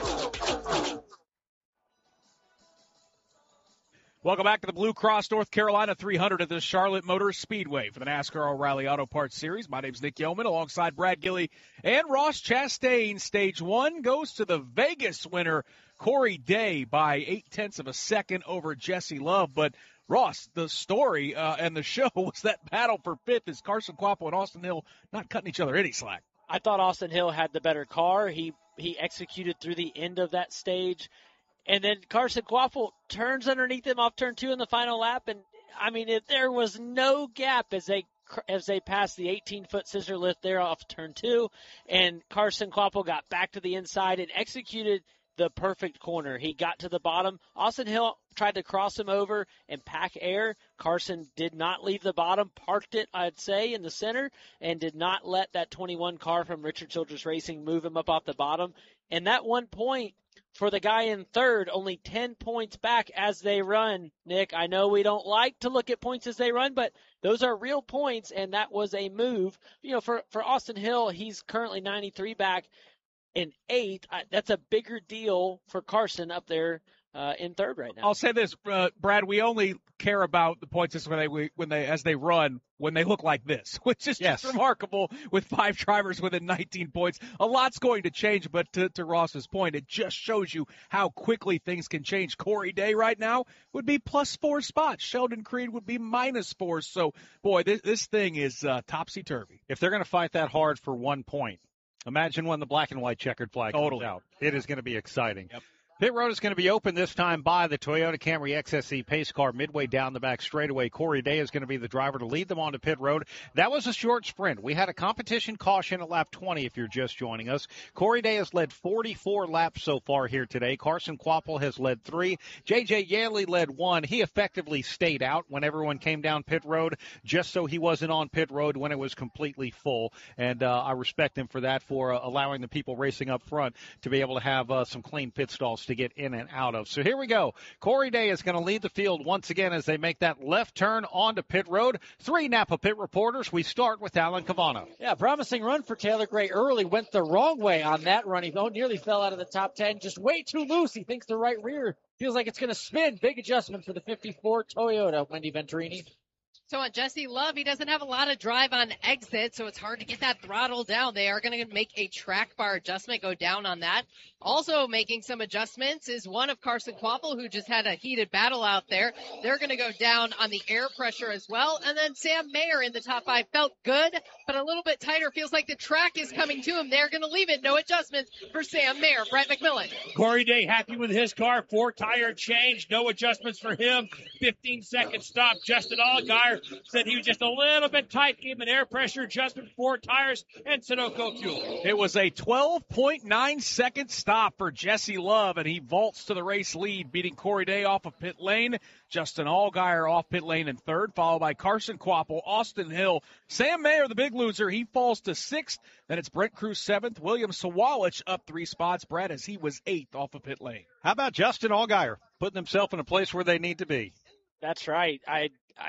Welcome back to the Blue Cross North Carolina three hundred at the Charlotte Motor Speedway for the NASCAR O'Reilly Auto Parts Series. My name's Nick Yeoman alongside Brad Gilly and Ross Chastain. Stage one goes to the Vegas winner, Corey Day, by eight-tenths of a second over Jesse Love. But Ross, the story uh, and the show was that battle for fifth as Carson Kvapil and Austin Hill not cutting each other any slack. I thought Austin Hill had the better car. He he executed through the end of that stage. And then Carson Kvapil turns underneath him off turn two in the final lap. And, I mean, if there was no gap as they as they passed the eighteen-foot scissor lift there off turn two. And Carson Kvapil got back to the inside and executed the perfect corner. He got to the bottom. Austin Hill tried to cross him over and pack air. Carson did not leave the bottom, parked it, I'd say, in the center, and did not let that twenty-one car from Richard Childress Racing move him up off the bottom. And that one point for the guy in third, only ten points back as they run. Nick, I know we don't like to look at points as they run, but those are real points, and that was a move. You know, for, for Austin Hill, he's currently ninety-three back. In eighth, that's a bigger deal for Carson up there uh, in third right now. I'll say this, uh, Brad. We only care about the points when they when they as they run when they look like this, which is yes. just remarkable. With five drivers within nineteen points, a lot's going to change. But to, to Ross's point, it just shows you how quickly things can change. Corey Day right now would be plus four spots. Sheldon Creed would be minus four. So, boy, this, this thing is uh, topsy turvy. If they're going to fight that hard for one point. Imagine when the black and white checkered flag totally. comes out. It is going to be exciting. Yep. Pit road is going to be open this time by the Toyota Camry X S E pace car midway down the back straightaway. Corey Day is going to be the driver to lead them onto pit road. That was a short sprint. We had a competition caution at lap twenty if you're just joining us. Corey Day has led forty-four laps so far here today. Carson Kvapil has led three. J J Yaley led one. He effectively stayed out when everyone came down pit road just so he wasn't on pit road when it was completely full. And uh, I respect him for that, for uh, allowing the people racing up front to be able to have uh, some clean pit stalls to get in and out of. So here we go. Corey Day is going to lead the field once again as they make that left turn onto pit road. Three Napa Pit reporters. We start with Alan Cavano. Yeah, promising run for Taylor Gray early. Went the wrong way on that run. He nearly fell out of the top ten. Just way too loose. He thinks the right rear feels like it's going to spin. Big adjustment for the fifty-four Toyota, Wendy Venturini. So on Jesse Love, he doesn't have a lot of drive on exit, so it's hard to get that throttle down. They are going to make a track bar adjustment, go down on that. Also making some adjustments is one of Carson Kvapil, who just had a heated battle out there. They're going to go down on the air pressure as well. And then Sam Mayer in the top five felt good, but a little bit tighter. Feels like the track is coming to him. They're going to leave it. No adjustments for Sam Mayer. Brett McMillan. Corey Day happy with his car. Four tire change. No adjustments for him. fifteen second stop. Justin Allgaier said he was just a little bit tight. Gave him an air pressure adjustment, four tires, and Sunoco fuel. It was a twelve point nine second stop for Jesse Love, and he vaults to the race lead, beating Corey Day off of pit lane. Justin Allgaier off pit lane in third, followed by Carson Kvapil, Austin Hill. Sam Mayer, the big loser, he falls to sixth. Then it's Brent Cruz seventh. William Sawalich up three spots, Brad, as he was eighth off of pit lane. How about Justin Allgaier putting himself in a place where they need to be? That's right. I I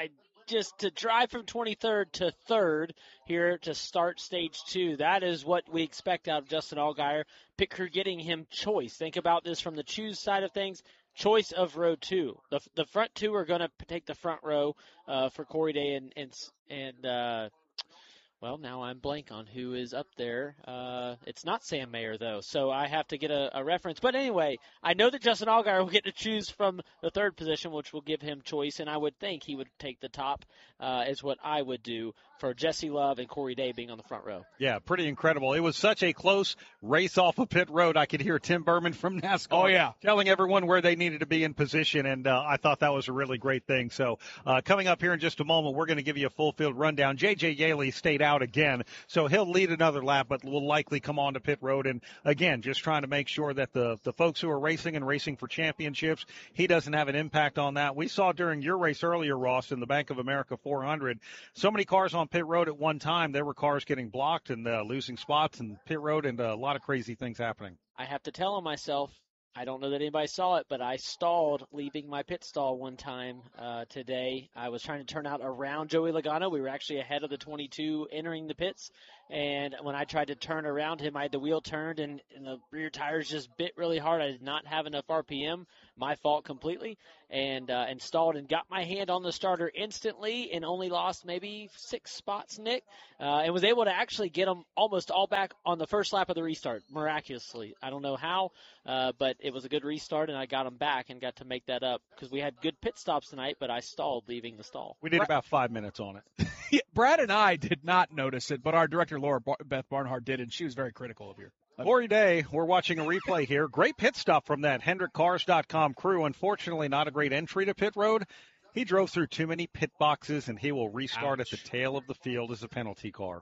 just to drive from twenty-third to third here to start stage two. That is what we expect out of Justin Allgaier. Pit Crew getting him choice. Think about this from the choose side of things. Choice of row two. The the front two are going to take the front row uh, for Corey Day and and and. Uh, Well, now I'm blank on who is up there. Uh, it's not Sam Mayer, though, so I have to get a, a reference. But anyway, I know that Justin Allgaier will get to choose from the third position, which will give him choice, and I would think he would take the top, uh, is what I would do for Jesse Love and Corey Day being on the front row. Yeah, pretty incredible. It was such a close race off of pit road. I could hear Tim Berman from NASCAR oh, yeah. telling everyone where they needed to be in position, and uh, I thought that was a really great thing. So uh, coming up here in just a moment, we're going to give you a full field rundown. J J. Yaley stayed out again, so he'll lead another lap, but will likely come on to pit road. And, again, just trying to make sure that the, the folks who are racing and racing for championships, he doesn't have an impact on that. We saw during your race earlier, Ross, in the Bank of America four hundred, so many cars on pit road at one time. There were cars getting blocked and uh, losing spots and pit road and uh, a lot of crazy things happening. I have to tell on myself, I don't know that anybody saw it, but I stalled leaving my pit stall one time uh, today. I was trying to turn out around Joey Logano. We were actually ahead of the twenty-two entering the pits. And when I tried to turn around him, I had the wheel turned and, and the rear tires just bit really hard. I did not have enough R P M. My fault completely. And, uh, and stalled and got my hand on the starter instantly and only lost maybe six spots, Nick. Uh, and was able to actually get them almost all back on the first lap of the restart, miraculously. I don't know how, uh, but it was a good restart, and I got them back and got to make that up because we had good pit stops tonight, but I stalled leaving the stall. We did about five minutes on it. Yeah, Brad and I did not notice it, but our director, Laura Bar- Beth Barnhart, did, and she was very critical of you. Corey Day, we're watching a replay here. Great pit stop from that Hendrick Cars dot com crew. Unfortunately, not a great entry to pit road. He drove through too many pit boxes, and he will restart Ouch. At the tail of the field as a penalty car.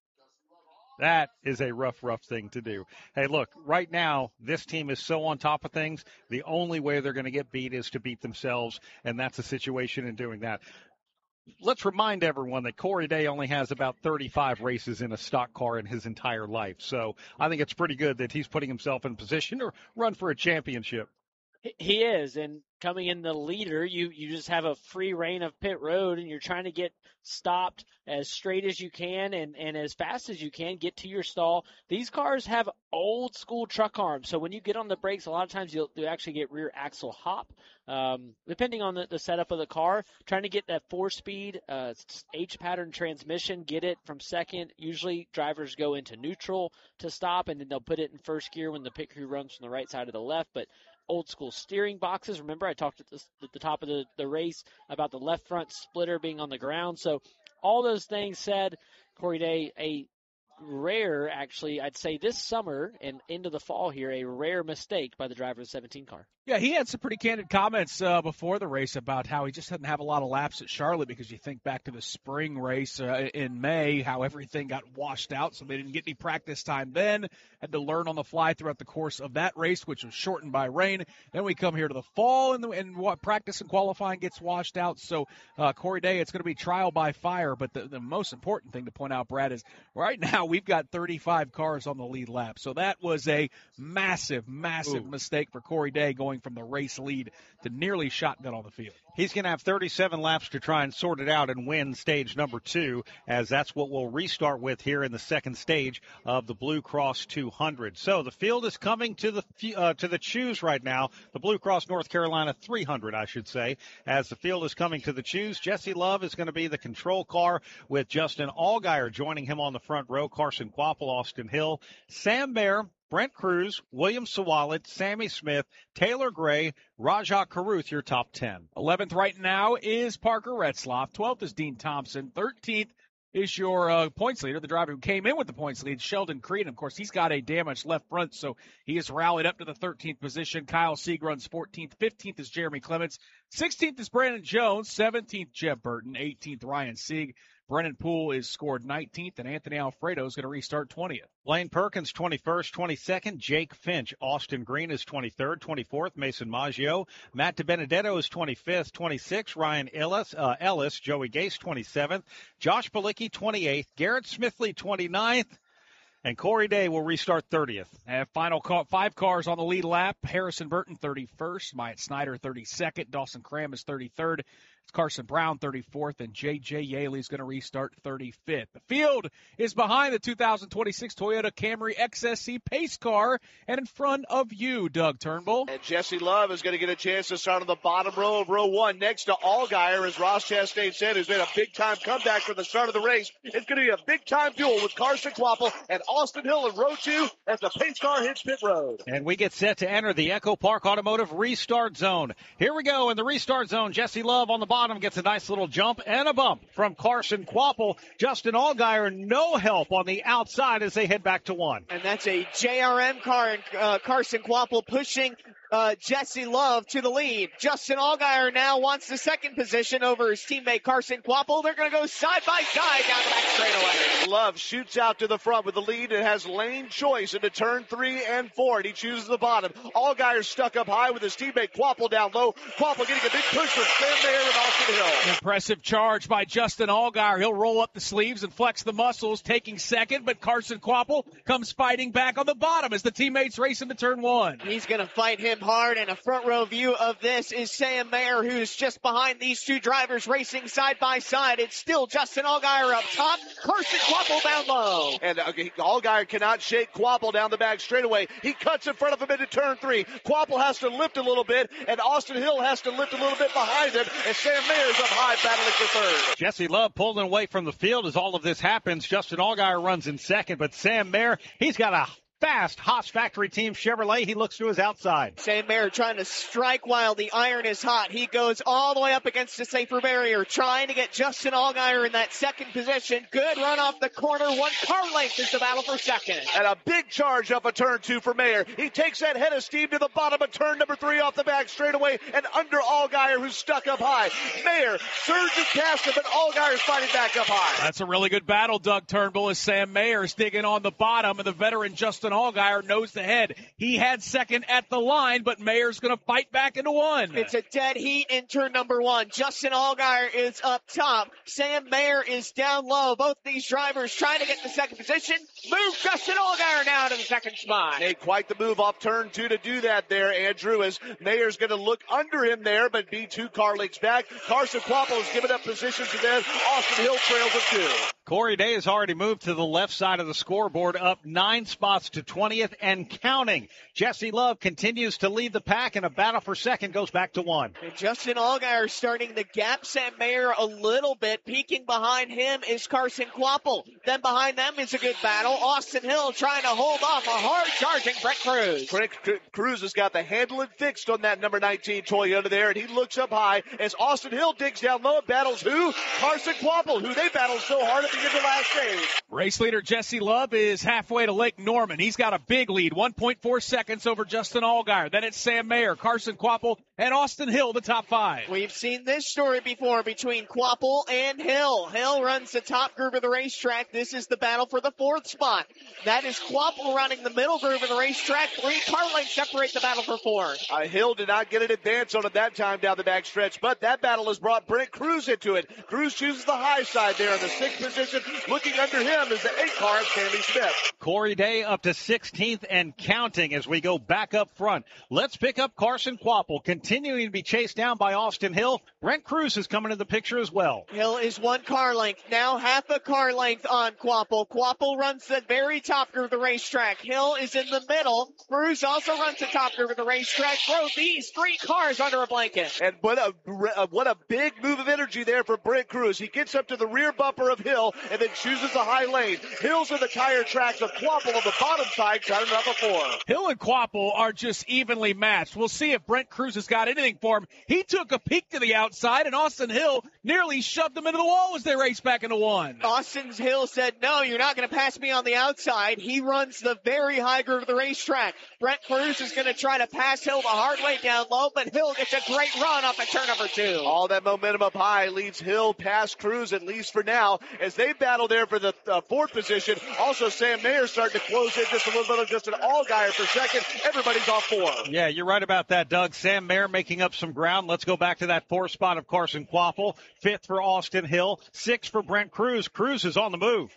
That is a rough, rough thing to do. Hey, look, right now, this team is so on top of things, the only way they're going to get beat is to beat themselves, and that's a situation in doing that. Let's remind everyone that Corey Day only has about thirty-five races in a stock car in his entire life. So I think it's pretty good that he's putting himself in position to run for a championship. He is, and coming in the leader, you, you just have a free reign of pit road, and you're trying to get stopped as straight as you can and, and as fast as you can, get to your stall. These cars have old school truck arms, so when you get on the brakes, a lot of times you'll, you'll actually get rear axle hop, um, depending on the, the setup of the car. Trying to get that four-speed uh, H-pattern transmission, get it from second. Usually drivers go into neutral to stop, and then they'll put it in first gear when the pit crew runs from the right side to the left, but old school steering boxes. Remember, I talked at the, at the top of the, the race about the left front splitter being on the ground. So all those things said, Corey Day, a rare, actually, I'd say this summer and into the fall here, a rare mistake by the driver of the seventeen car. Yeah, he had some pretty candid comments uh, before the race about how he just doesn't have a lot of laps at Charlotte because you think back to the spring race uh, in May, how everything got washed out, so they didn't get any practice time then, had to learn on the fly throughout the course of that race, which was shortened by rain. Then we come here to the fall, and, the, and what practice and qualifying gets washed out. So uh, Corey Day, it's going to be trial by fire, but the, the most important thing to point out, Brad, is right now we've got thirty-five cars on the lead lap. So that was a massive, massive Ooh. mistake for Corey Day going from the race lead to nearly shotgun on the field. He's going to have thirty-seven laps to try and sort it out and win stage number two, as that's what we'll restart with here in the second stage of the Blue Cross two hundred. So the field is coming to the uh, to the choose right now, the Blue Cross North Carolina three hundred, I should say, as the field is coming to the choose. Jesse Love is going to be the control car with Justin Allgaier joining him on the front row, Carson Kvapil, Austin Hill, Sam Mayer, Brent Cruz, William Sawalid, Sammy Smith, Taylor Gray, Rajah Caruth, your top ten. eleventh right now is Parker Retzlaff. twelfth is Dean Thompson. thirteenth is your uh, points leader, the driver who came in with the points lead, Sheldon Creed. Of course, he's got a damaged left front, so he has rallied up to the thirteenth position. Kyle Sieg runs fourteenth. fifteenth is Jeremy Clements. sixteenth is Brandon Jones. seventeenth, Jeb Burton. eighteenth, Ryan Sieg. Brennan Poole is scored nineteenth, and Anthony Alfredo is going to restart twentieth. Lane Perkins, twenty-first, twenty-second. Jake Finch. Austin Green is twenty-third, twenty-fourth. Mason Maggio. Matt DiBenedetto is twenty-fifth, twenty-sixth. Ryan Ellis, uh, Ellis. Joey Gase, twenty-seventh. Josh Palicki, twenty-eighth. Garrett Smithley, twenty-ninth. And Corey Day will restart thirtieth. And final call, five cars on the lead lap. Harrison Burton, thirty-first. Myatt Snyder, thirty-second. Dawson Cram is thirty-third. Carson Brown thirty-fourth, and J J Yaley is going to restart thirty-fifth. The field is behind the two thousand twenty-six Toyota Camry X S C pace car and in front of you, Doug Turnbull. And Jesse Love is going to get a chance to start on the bottom row of row one next to Allgaier, as Ross Chastain said, who's made a big-time comeback from the start of the race. It's going to be a big-time duel with Carson Kvapil and Austin Hill in row two as the pace car hits pit road. And we get set to enter the Echo Park Automotive restart zone. Here we go in the restart zone. Jesse Love on the bottom gets a nice little jump and a bump from Carson Kvapil. Justin Allgaier, no help on the outside as they head back to one. And that's a J R M car, and uh, Carson Kvapil pushing Uh, Jesse Love to the lead. Justin Allgaier now wants the second position over his teammate Carson Kvapil. They're going to go side by side down the back straightaway. Love shoots out to the front with the lead and has lane choice into turn three and four, and he chooses the bottom. Allgaier stuck up high with his teammate Kvapil down low. Kvapil getting a big push from Sam Mayer and Austin Hill. Impressive charge by Justin Allgaier. He'll roll up the sleeves and flex the muscles, taking second, but Carson Kvapil comes fighting back on the bottom as the teammates race into turn one. He's going to fight him hard, and a front row view of this is Sam Mayer, who's just behind these two drivers racing side by side. It's still Justin Allgaier up top, Carson Kvapil down low. And uh, Allgaier cannot shake Kvapil down the back straightaway. He cuts in front of him into turn three. Kvapil has to lift a little bit, and Austin Hill has to lift a little bit behind him, and Sam Mayer's up high battling for third. Jesse Love pulling away from the field as all of this happens. Justin Allgaier runs in second, but Sam Mayer, he's got a fast Haas Factory Team Chevrolet. He looks to his outside. Sam Mayer trying to strike while the iron is hot. He goes all the way up against the safer barrier, trying to get Justin Allgaier in that second position. Good run off the corner. One car length is the battle for second. And a big charge up a turn two for Mayer. He takes that head of steam to the bottom of turn number three off the back straightaway and under Allgaier, who's stuck up high. Mayer surges past him, but Allgaier's fighting back up high. That's a really good battle, Doug Turnbull, as Sam Mayer is digging on the bottom, and the veteran Justin Allgaier knows the head. He had second at the line, but Mayer's going to fight back into one. It's a dead heat in turn number one. Justin Allgaier is up top. Sam Mayer is down low. Both these drivers trying to get the second position. Move Justin Allgaier now to the second spot. Made quite the move off turn two to do that there, Andrew, as Mayer's going to look under him there, but be two car lengths back. Carson Kvapil has given up position to them. Austin Hill trails him two. Corey Day has already moved to the left side of the scoreboard, up nine spots to twentieth and counting. Jesse Love continues to lead the pack, and a battle for second goes back to one. And Justin Allgaier starting to gap Sam Mayer a little bit. Peeking behind him is Carson Kvapil. Then behind them is a good battle. Austin Hill trying to hold off a hard-charging Brett Cruz. Brett Cruz has got the handling fixed on that number nineteen Toyota there, and he looks up high as Austin Hill digs down low and battles who? Carson Kvapil, who they battled so hard at the end of last stage. Race leader Jesse Love is halfway to Lake Norman. He's got a big lead, one point four seconds over Justin Allgaier. Then it's Sam Mayer, Carson Kvapil, and Austin Hill, the top five. We've seen this story before between Kvapil and Hill. Hill runs the top groove of the racetrack. This is the battle for the fourth spot. That is Kvapil running the middle groove of the racetrack. Three car lengths separate the battle for fourth. Uh, Hill did not get an advance on it that time down the back stretch, but that battle has brought Brent Cruz into it. Cruz chooses the high side there in the sixth position. Looking under him is the eight car of Sammy Smith. Corey Day up to sixteenth and counting as we go back up front. Let's pick up Carson Kvapil, continuing to be chased down by Austin Hill. Brent Cruz is coming into the picture as well. Hill is one car length, now half a car length on Kvapil. Kvapil runs the very top groove of the racetrack. Hill is in the middle. Cruz also runs the top groove of the racetrack. Throw these three cars under a blanket. And what a what a big move of energy there for Brent Cruz. He gets up to the rear bumper of Hill and then chooses the high lane. Hill's in the tire tracks of Kvapil on the bottom side, trying to up a four. Hill and Kvapil are just evenly matched. We'll see if Brent Cruz has got anything for him. He took a peek to the outside, and Austin Hill nearly shoved him into the wall as they raced back into one. Austin Hill said, no, you're not going to pass me on the outside. He runs the very high groove of the racetrack. Brent Cruz is going to try to pass Hill the hard way down low, but Hill gets a great run off at turn number two. All that momentum up high leads Hill past Cruz, at least for now, as they battle there for the uh, fourth position. Also, Sam Mayer starting to close in just a little bit of just an Allgaier for second. Everybody's off four. Yeah, you're right about that, Doug. Sam Mayer making up some ground. Let's go back to that fourth spot of Carson Kvapil. Fifth for Austin Hill. Sixth for Brent Cruz. Cruz is on the move.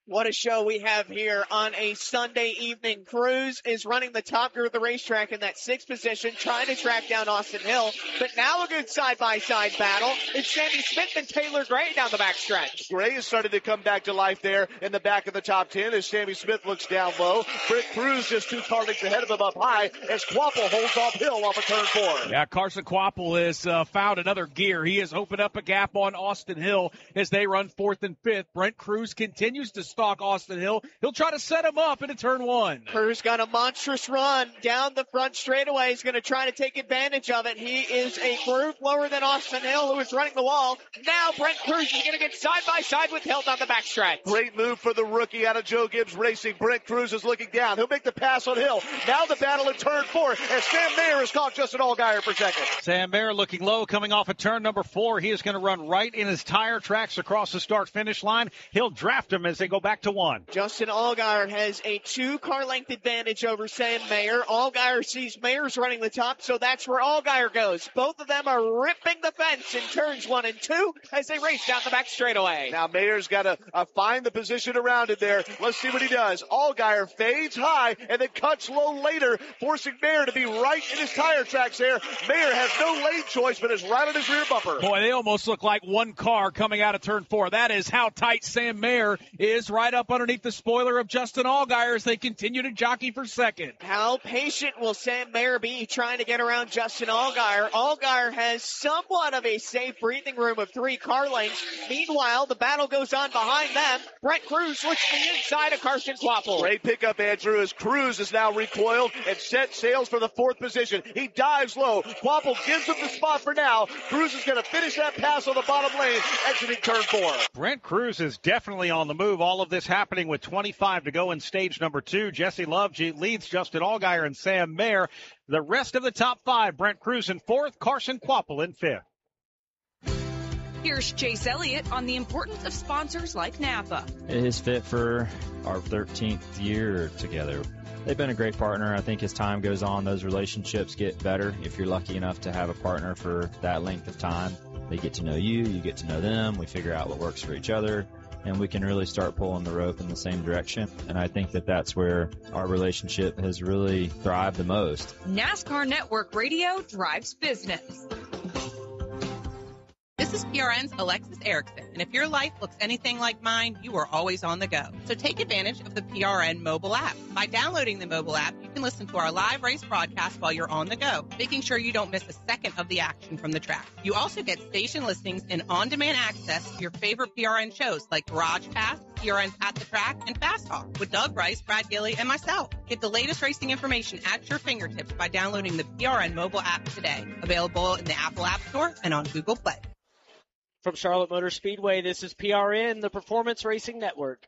What a show we have here on a Sunday evening. Cruz is running the top gear of the racetrack in that sixth position, trying to track down Austin Hill. But now a good side-by-side battle. It's Sammy Smith and Taylor Gray down the backstretch. Gray is starting to come back to life there in the back of the top ten as Sammy Smith looks down low. Brent Cruz just two car lengths ahead of him up high as Quapple holds off Hill off of turn four. Yeah, Carson Quapple has uh, found another gear. He has opened up a gap on Austin Hill as they run fourth and fifth. Brent Cruz continues to stalk Austin Hill. He'll try to set him up into turn one. Cruz got a monstrous run down the front straightaway. He's going to try to take advantage of it. He is a groove lower than Austin Hill, who is running the wall. Now Brent Cruz is going to get side by side with Hill down the backstretch. Great move for the rookie out of Joe Gibbs Racing. Brent Cruz is looking down. He'll make the pass on Hill. Now the battle in turn four as Sam Mayer has caught Justin Allgaier for second. Sam Mayer looking low coming off of turn number four. He is going to run right in his tire tracks across the start-finish line. He'll draft him as they go back to one. Justin Allgaier has a two-car length advantage over Sam Mayer. Allgaier sees Mayer's running the top, so that's where Allgaier goes. Both of them are ripping the fence in turns one and two as they race down the back straightaway. Now Mayer's got to uh, find the position around it there. Let's see what he does. Allgaier fades high and then cuts low later, forcing Mayer to be right in his tire tracks there. Mayer has no lane choice, but is right on his rear bumper. Boy, they almost look like one car coming out of turn four. That is how tight Sam Mayer is, right up underneath the spoiler of Justin Allgaier as they continue to jockey for second. How patient will Sam Mayer be trying to get around Justin Allgaier? Allgaier has somewhat of a safe breathing room of three car lengths. Meanwhile, the battle goes on behind them. Brent Cruz looks to the inside of Carson Quapple. Great pickup, Andrew, as Cruz is now recoiled and set sails for the fourth position. He dives low. Quapple gives him the spot for now. Cruz is going to finish that pass on the bottom lane, exiting turn four. Brent Cruz is definitely on the move. All of this happening with twenty-five to go in stage number two. Jesse Love leads Justin Allgaier and Sam Mayer. The rest of the top five, Brent Cruz in fourth, Carson Quapple in fifth. Here's Chase Elliott on the importance of sponsors like Napa. It is fit for our thirteenth year together. They've been a great partner. I think as time goes on, those relationships get better. If you're lucky enough to have a partner for that length of time, they get to know you, you get to know them, we figure out what works for each other, and we can really start pulling the rope in the same direction. And I think that that's where our relationship has really thrived the most. NASCAR Network Radio drives business. This is P R N's Alexis Erickson, and if your life looks anything like mine, you are always on the go. So take advantage of the P R N mobile app. By downloading the mobile app, you can listen to our live race broadcast while you're on the go, making sure you don't miss a second of the action from the track. You also get station listings and on-demand access to your favorite P R N shows like Garage Pass, P R N At the Track, and Fast Talk with Doug Rice, Brad Gilly, and myself. Get the latest racing information at your fingertips by downloading the P R N mobile app today. Available in the Apple App Store and on Google Play. From Charlotte Motor Speedway, this is P R N, the Performance Racing Network.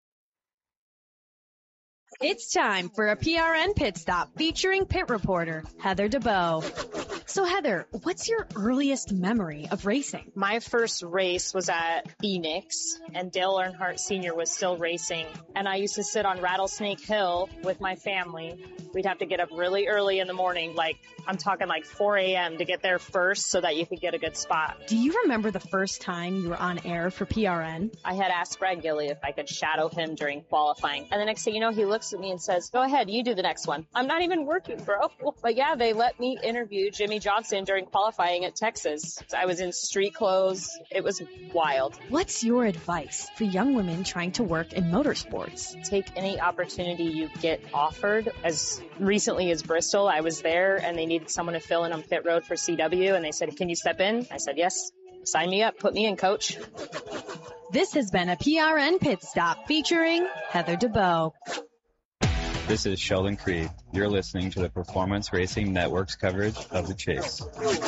It's time for a P R N pit stop featuring pit reporter Heather DeBow. So Heather, what's your earliest memory of racing? My first race was at Phoenix, and Dale Earnhardt Senior was still racing. And I used to sit on Rattlesnake Hill with my family. We'd have to get up really early in the morning, like I'm talking like four a.m. to get there first so that you could get a good spot. Do you remember the first time you were on air for P R N? I had asked Brad Gilly if I could shadow him during qualifying. And the next thing you know, he looks at me and says, go ahead, you do the next one. I'm not even working, bro. But yeah, they let me interview Jimmy Johnson during qualifying at Texas. I was in street clothes. It was wild. What's your advice for young women trying to work in motorsports? Take any opportunity you get offered. As recently as Bristol, I was there and they needed someone to fill in on pit road for C W, and they said, can you step in? I said, yes. Sign me up. Put me in, coach. This has been a P R N pit stop featuring Heather DeBow. This is Sheldon Creed. You're listening to the Performance Racing Network's coverage of the Chase.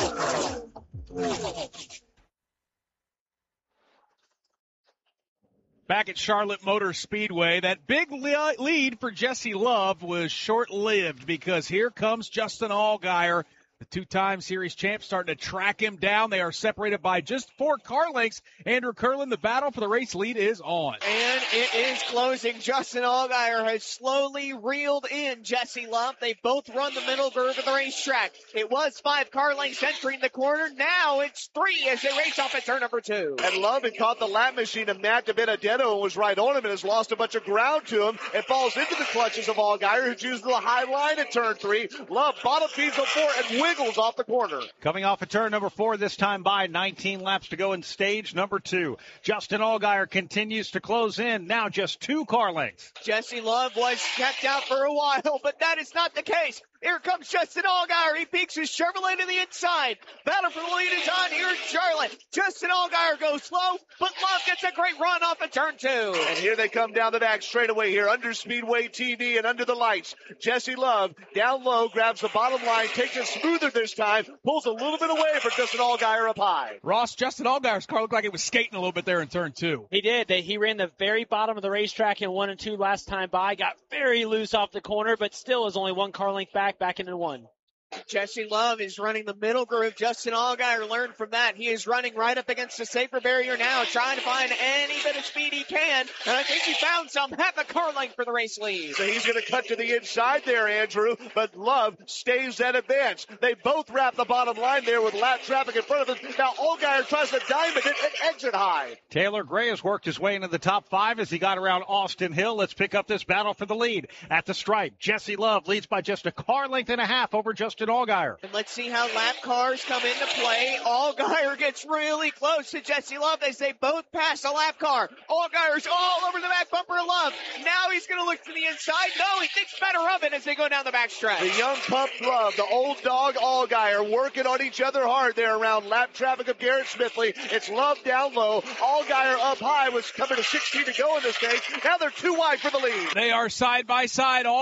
Back at Charlotte Motor Speedway, that big lead for Jesse Love was short-lived because here comes Justin Allgaier, The two-time series champ starting to track him down. They are separated by just four car lengths. Andrew Curlin, the battle for the race lead is on. And it is closing. Justin Allgaier has slowly reeled in Jesse Love. They both run the middle groove of the racetrack. It was five car lengths entering the corner. Now it's three as they race off at turn number two. And Love had caught the lap machine of Matt DiBenedetto and was right on him and has lost a bunch of ground to him and falls into the clutches of Allgaier, who chooses the high line at turn three. Love bottom feeds the four and wiggles off the corner. Coming off of turn number four, this time by nineteen laps to go in stage number two. Justin Allgaier continues to close in, now just two car lengths. Jesse Love was kept out for a while, but that is not the case. Here comes Justin Allgaier. He peeks his Chevrolet to the inside. Battle for the lead is on here in Charlotte. Justin Allgaier goes slow, but Love gets a great run off of turn two. And here they come down the back straightaway here under Speedway T V and under the lights. Jesse Love down low, grabs the bottom line, takes it smoother this time, pulls a little bit away for Justin Allgaier up high. Ross, Justin Allgaier's car looked like it was skating a little bit there in turn two. He did. They, he ran the very bottom of the racetrack in one and two last time by, got very loose off the corner, but still is only one car length back, back into one. Jesse Love is running the middle groove. Justin Allgaier learned from that. He is running right up against the safer barrier now, trying to find any bit of speed he can. And I think he found some. Half a car length for the race lead. So he's going to cut to the inside there, Andrew, but Love stays at advance. They both wrap the bottom line there with lap traffic in front of them. Now Allgaier tries to diamond it and exit high. Taylor Gray has worked his way into the top five as he got around Austin Hill. Let's pick up this battle for the lead. At the stripe, Jesse Love leads by just a car length and a half over Justin Allgaier. And let's see how lap cars come into play. Allgaier gets really close to Jesse Love as they both pass a lap car. Allgaier's all over the back bumper of Love. Now he's going to look to the inside. No, he thinks better of it as they go down the back stretch. The young pup Love, the old dog Allgaier working on each other hard there around lap traffic of Garrett Smithley. It's Love down low. Allgaier up high was coming to sixteen to go in this stage. Now they're too wide for the lead. They are side by side. All